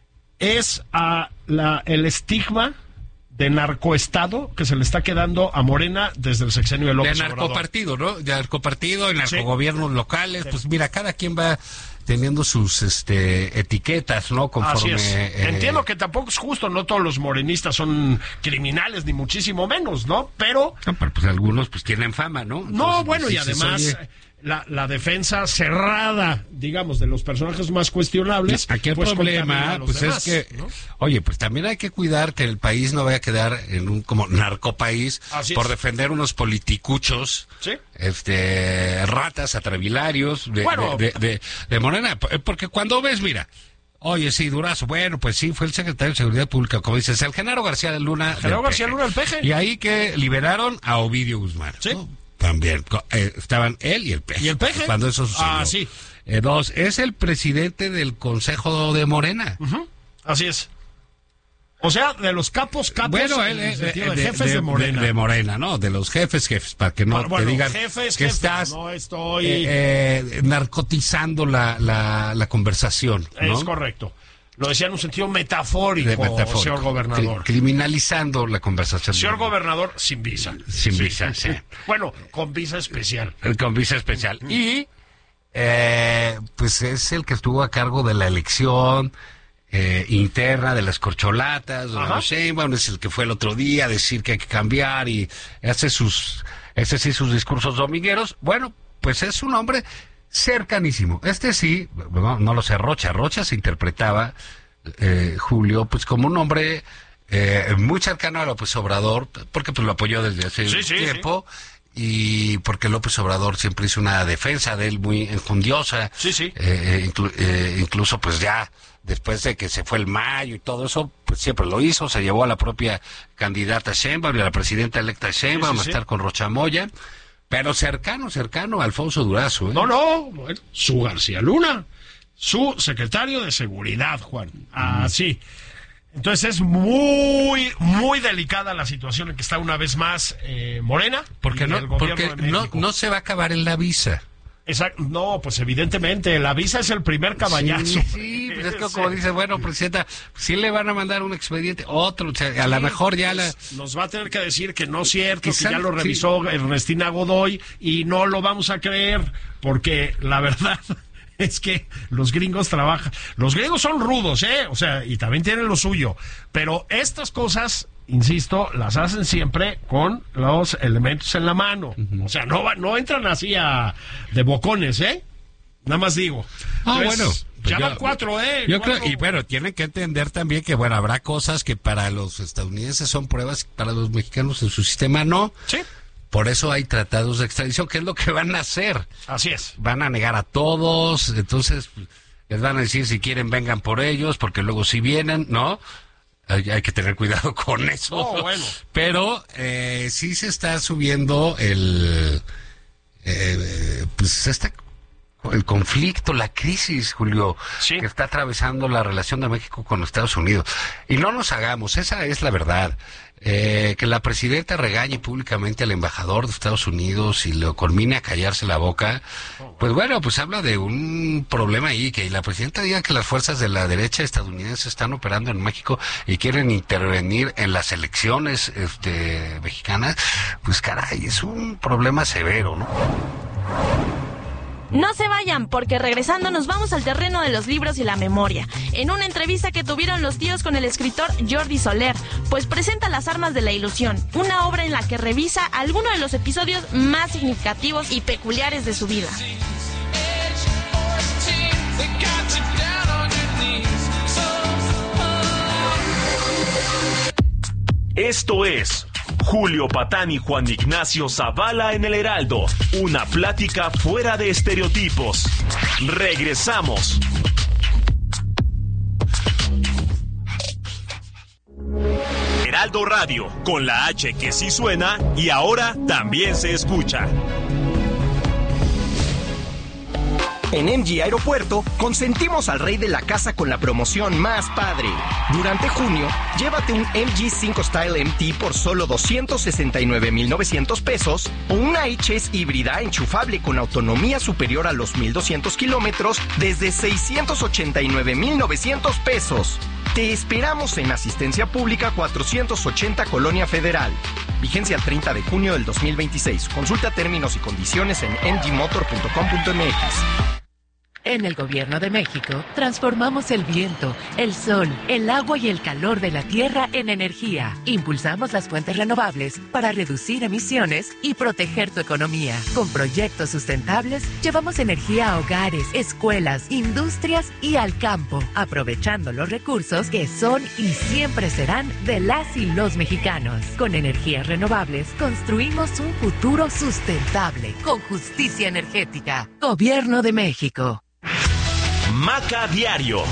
[SPEAKER 18] es a la, el estigma de narcoestado que se le está quedando a Morena desde el sexenio de López Obrador.
[SPEAKER 17] De narcopartido, ¿no? De narcopartido, en narcogobiernos sí. locales, sí. Pues mira, cada quien va teniendo sus este etiquetas, ¿no? Conforme
[SPEAKER 18] Así es.
[SPEAKER 17] Eh...
[SPEAKER 18] Entiendo que tampoco es justo, no todos los morenistas son criminales, ni muchísimo menos, ¿no? Pero...
[SPEAKER 17] No, pero pues algunos pues tienen fama, ¿no? Entonces,
[SPEAKER 18] no, bueno,
[SPEAKER 17] pues,
[SPEAKER 18] y además...
[SPEAKER 17] Oye...
[SPEAKER 18] La, la defensa cerrada, digamos, de los personajes más cuestionables.
[SPEAKER 17] Aquí el pues, problema, pues demás, es que, ¿no? Oye, pues también hay que cuidar que el país no vaya a quedar en un como narcopaís
[SPEAKER 18] Así
[SPEAKER 17] por
[SPEAKER 18] es.
[SPEAKER 17] defender unos politicuchos,
[SPEAKER 18] ¿sí?
[SPEAKER 17] este, ratas, atravilarios de,
[SPEAKER 18] bueno,
[SPEAKER 17] de, de, de, de Morena, porque cuando ves, mira. Oye, sí, Durazo, bueno, pues sí, fue el secretario de Seguridad Pública, como dices, el Genaro García Luna.
[SPEAKER 18] Genaro García Luna del Peje.
[SPEAKER 17] Y ahí que liberaron a Ovidio Guzmán.
[SPEAKER 18] Sí.
[SPEAKER 17] ¿No? También, eh, estaban él y el Peje.
[SPEAKER 18] ¿Y el Peje?
[SPEAKER 17] Cuando eso sucedió.
[SPEAKER 18] Ah, sí.
[SPEAKER 17] Eh, dos, es el presidente del Consejo de Morena.
[SPEAKER 18] Uh-huh. Así es. O sea, de los capos, capos,
[SPEAKER 17] bueno, él,
[SPEAKER 18] en el sentido
[SPEAKER 17] de,
[SPEAKER 18] de jefes de, de Morena.
[SPEAKER 17] De, de Morena, ¿no? De los jefes, jefes, para que no
[SPEAKER 18] bueno,
[SPEAKER 17] te
[SPEAKER 18] bueno,
[SPEAKER 17] digan
[SPEAKER 18] jefes,
[SPEAKER 17] que
[SPEAKER 18] jefes,
[SPEAKER 17] estás
[SPEAKER 18] no estoy...
[SPEAKER 17] eh, eh, narcotizando la, la, la conversación, ¿no?
[SPEAKER 18] Es correcto. lo decía en un sentido metafórico,
[SPEAKER 17] De metafórico.
[SPEAKER 18] señor gobernador.
[SPEAKER 17] Cri- criminalizando la conversación.
[SPEAKER 18] Señor gobernador sin visa.
[SPEAKER 17] Sin visa, sí.
[SPEAKER 18] Bueno, con visa especial.
[SPEAKER 17] Con visa especial. Y, eh, pues es el que estuvo a cargo de la elección eh, interna de las corcholatas. Ajá. Sheinbaum es el que fue el otro día a decir que hay que cambiar y hace sus, ese sí, sus discursos domingueros. Bueno, pues es un hombre cercanísimo. Este sí, no, no lo sé, Rocha. Rocha se interpretaba, eh, Julio, pues como un hombre eh, muy cercano a López Obrador, porque pues lo apoyó desde hace
[SPEAKER 18] sí, sí,
[SPEAKER 17] tiempo, sí. Y porque López Obrador siempre hizo una defensa de él muy enjundiosa.
[SPEAKER 18] Sí, sí.
[SPEAKER 17] Eh, inclu- eh, incluso pues ya después de que se fue el mayo y todo eso, pues siempre lo hizo, se llevó a la propia candidata Sheinbaum y a la presidenta electa Sheinbaum sí, sí, a estar sí. con Rocha Moya. Pero cercano, cercano a Alfonso Durazo. ¿eh?
[SPEAKER 18] No, no, bueno, su García Luna, su secretario de Seguridad, Juan. Así. Mm. Entonces es muy, muy delicada la situación en que está una vez más eh, Morena.
[SPEAKER 17] Porque, no, porque no, no se va a acabar en la visa.
[SPEAKER 18] Exacto. No, pues evidentemente, la visa es el primer caballazo.
[SPEAKER 17] Sí, sí, pues es que como dice, bueno, presidenta, sí le van a mandar un expediente, otro, o sea, a lo mejor ya la...
[SPEAKER 18] Nos va a tener que decir que no es cierto,
[SPEAKER 17] Quizá,
[SPEAKER 18] que ya lo revisó sí. Ernestina Godoy y no lo vamos a creer, porque la verdad es que los gringos trabajan, los gringos son rudos, ¿eh? O sea, y también tienen lo suyo, pero estas cosas... Insisto, las hacen siempre con los elementos en la mano. Uh-huh. O sea, no va, no entran así a, de bocones, ¿eh? Nada más digo.
[SPEAKER 17] Ah, Entonces, bueno.
[SPEAKER 18] Pues ya yo, van cuatro, ¿eh?
[SPEAKER 17] Yo
[SPEAKER 18] cuatro.
[SPEAKER 17] creo, y bueno, tienen que entender también que, bueno, habrá cosas que para los estadounidenses son pruebas, para los mexicanos en su sistema no.
[SPEAKER 18] Sí.
[SPEAKER 17] Por eso hay tratados de extradición, que es lo que van a hacer.
[SPEAKER 18] Así es.
[SPEAKER 17] Van a negar a todos, entonces les van a decir si quieren vengan por ellos, porque luego si vienen, ¿no? Hay, hay que tener cuidado con eso.
[SPEAKER 18] Oh, bueno.
[SPEAKER 17] Pero eh, sí se está subiendo el eh, pues está el conflicto, la crisis, Julio,
[SPEAKER 18] sí.
[SPEAKER 17] que está atravesando la relación de México con los Estados Unidos. Y no nos hagamos, esa es la verdad. Eh, que la presidenta regañe públicamente al embajador de Estados Unidos y lo conmine a callarse la boca, pues bueno, pues habla de un problema ahí, que la presidenta diga que las fuerzas de la derecha estadounidense están operando en México y quieren intervenir en las elecciones este, mexicanas, pues caray, es un problema severo, ¿no?
[SPEAKER 13] No se vayan, porque regresando nos vamos al terreno de los libros y la memoria. En una entrevista que tuvieron los tíos con el escritor Jordi Soler, pues presenta Las armas de la ilusión, una obra en la que revisa algunos de los episodios más significativos y peculiares de su vida.
[SPEAKER 4] Esto es Julio Patán y Juan Ignacio Zavala en el Heraldo. Una plática fuera de estereotipos. Regresamos. Heraldo Radio, con la H que sí suena y ahora también se escucha.
[SPEAKER 16] En M G Aeropuerto consentimos al rey de la casa con la promoción más padre. Durante junio, llévate un M G cinco Style M T por solo doscientos sesenta y nueve mil novecientos pesos o una I-Chase híbrida enchufable con autonomía superior a los mil doscientos kilómetros desde seiscientos ochenta y nueve mil novecientos pesos. Te esperamos en Asistencia Pública cuatrocientos ochenta Colonia Federal. Vigencia el treinta de junio del dos mil veintiséis. Consulta términos y condiciones en m g motor punto com punto m x.
[SPEAKER 19] En el Gobierno de México, transformamos el viento, el sol, el agua y el calor de la tierra en energía. Impulsamos las fuentes renovables para reducir emisiones y proteger tu economía. Con proyectos sustentables, llevamos energía a hogares, escuelas, industrias y al campo, aprovechando los recursos que son y siempre serán de las y los mexicanos. Con energías renovables, construimos un futuro sustentable, con justicia energética. Gobierno de México.
[SPEAKER 4] Maca Diario.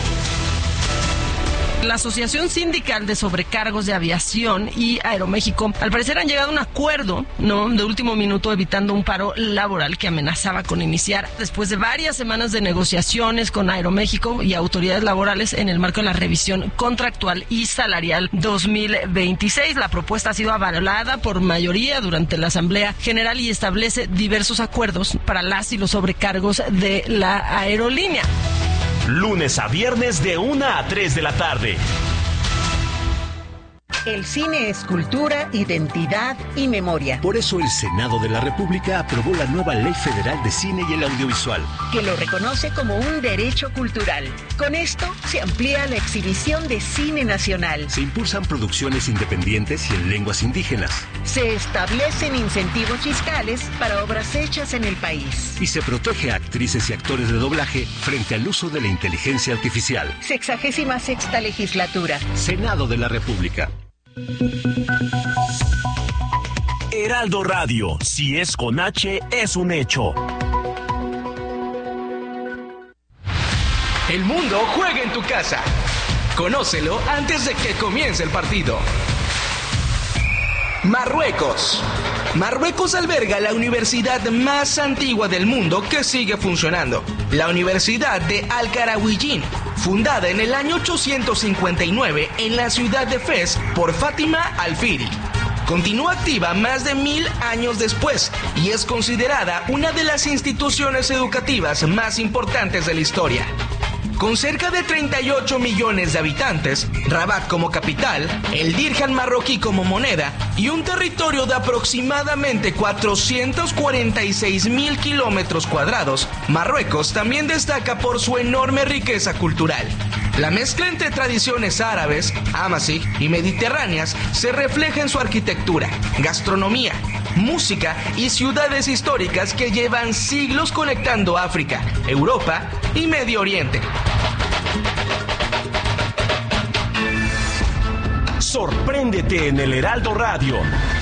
[SPEAKER 20] La Asociación Sindical de Sobrecargos de Aviación y Aeroméxico, al parecer han llegado a un acuerdo, ¿no?, de último minuto, evitando un paro laboral que amenazaba con iniciar después de varias semanas de negociaciones con Aeroméxico y autoridades laborales en el marco de la revisión contractual y salarial dos mil veintiséis. La propuesta ha sido avalada por mayoría durante la Asamblea General y establece diversos acuerdos para las y los sobrecargos de la aerolínea.
[SPEAKER 4] lunes a viernes de una a tres de la tarde.
[SPEAKER 21] El cine es cultura, identidad y memoria.
[SPEAKER 22] Por eso el Senado de la República aprobó la nueva Ley Federal de Cine y el Audiovisual,
[SPEAKER 21] que lo reconoce como un derecho cultural. Con esto se amplía la exhibición de cine nacional.
[SPEAKER 22] Se impulsan producciones independientes y en lenguas indígenas.
[SPEAKER 21] Se establecen incentivos fiscales para obras hechas en el país.
[SPEAKER 22] Y se protege a actrices y actores de doblaje frente al uso de la inteligencia artificial.
[SPEAKER 21] Sexagésima sexta legislatura.
[SPEAKER 22] Senado de la República.
[SPEAKER 4] Heraldo Radio, si es con H, es un hecho.
[SPEAKER 23] El mundo juega en tu casa. Conócelo antes de que comience el partido. Marruecos. Marruecos alberga la universidad más antigua del mundo que sigue funcionando, la Universidad de Al-Qarawiyyin, fundada en el año ochocientos cincuenta y nueve en la ciudad de Fez por Fátima Al-Firi. Continúa activa más de mil años después y es considerada una de las instituciones educativas más importantes de la historia. Con cerca de treinta y ocho millones de habitantes, Rabat como capital, el dirham marroquí como moneda y un territorio de aproximadamente cuatrocientos cuarenta y seis mil kilómetros cuadrados, Marruecos también destaca por su enorme riqueza cultural. La mezcla entre tradiciones árabes, amazigh y mediterráneas se refleja en su arquitectura, gastronomía, música y ciudades históricas que llevan siglos conectando África, Europa y Medio Oriente.
[SPEAKER 4] Sorpréndete en el Heraldo Radio.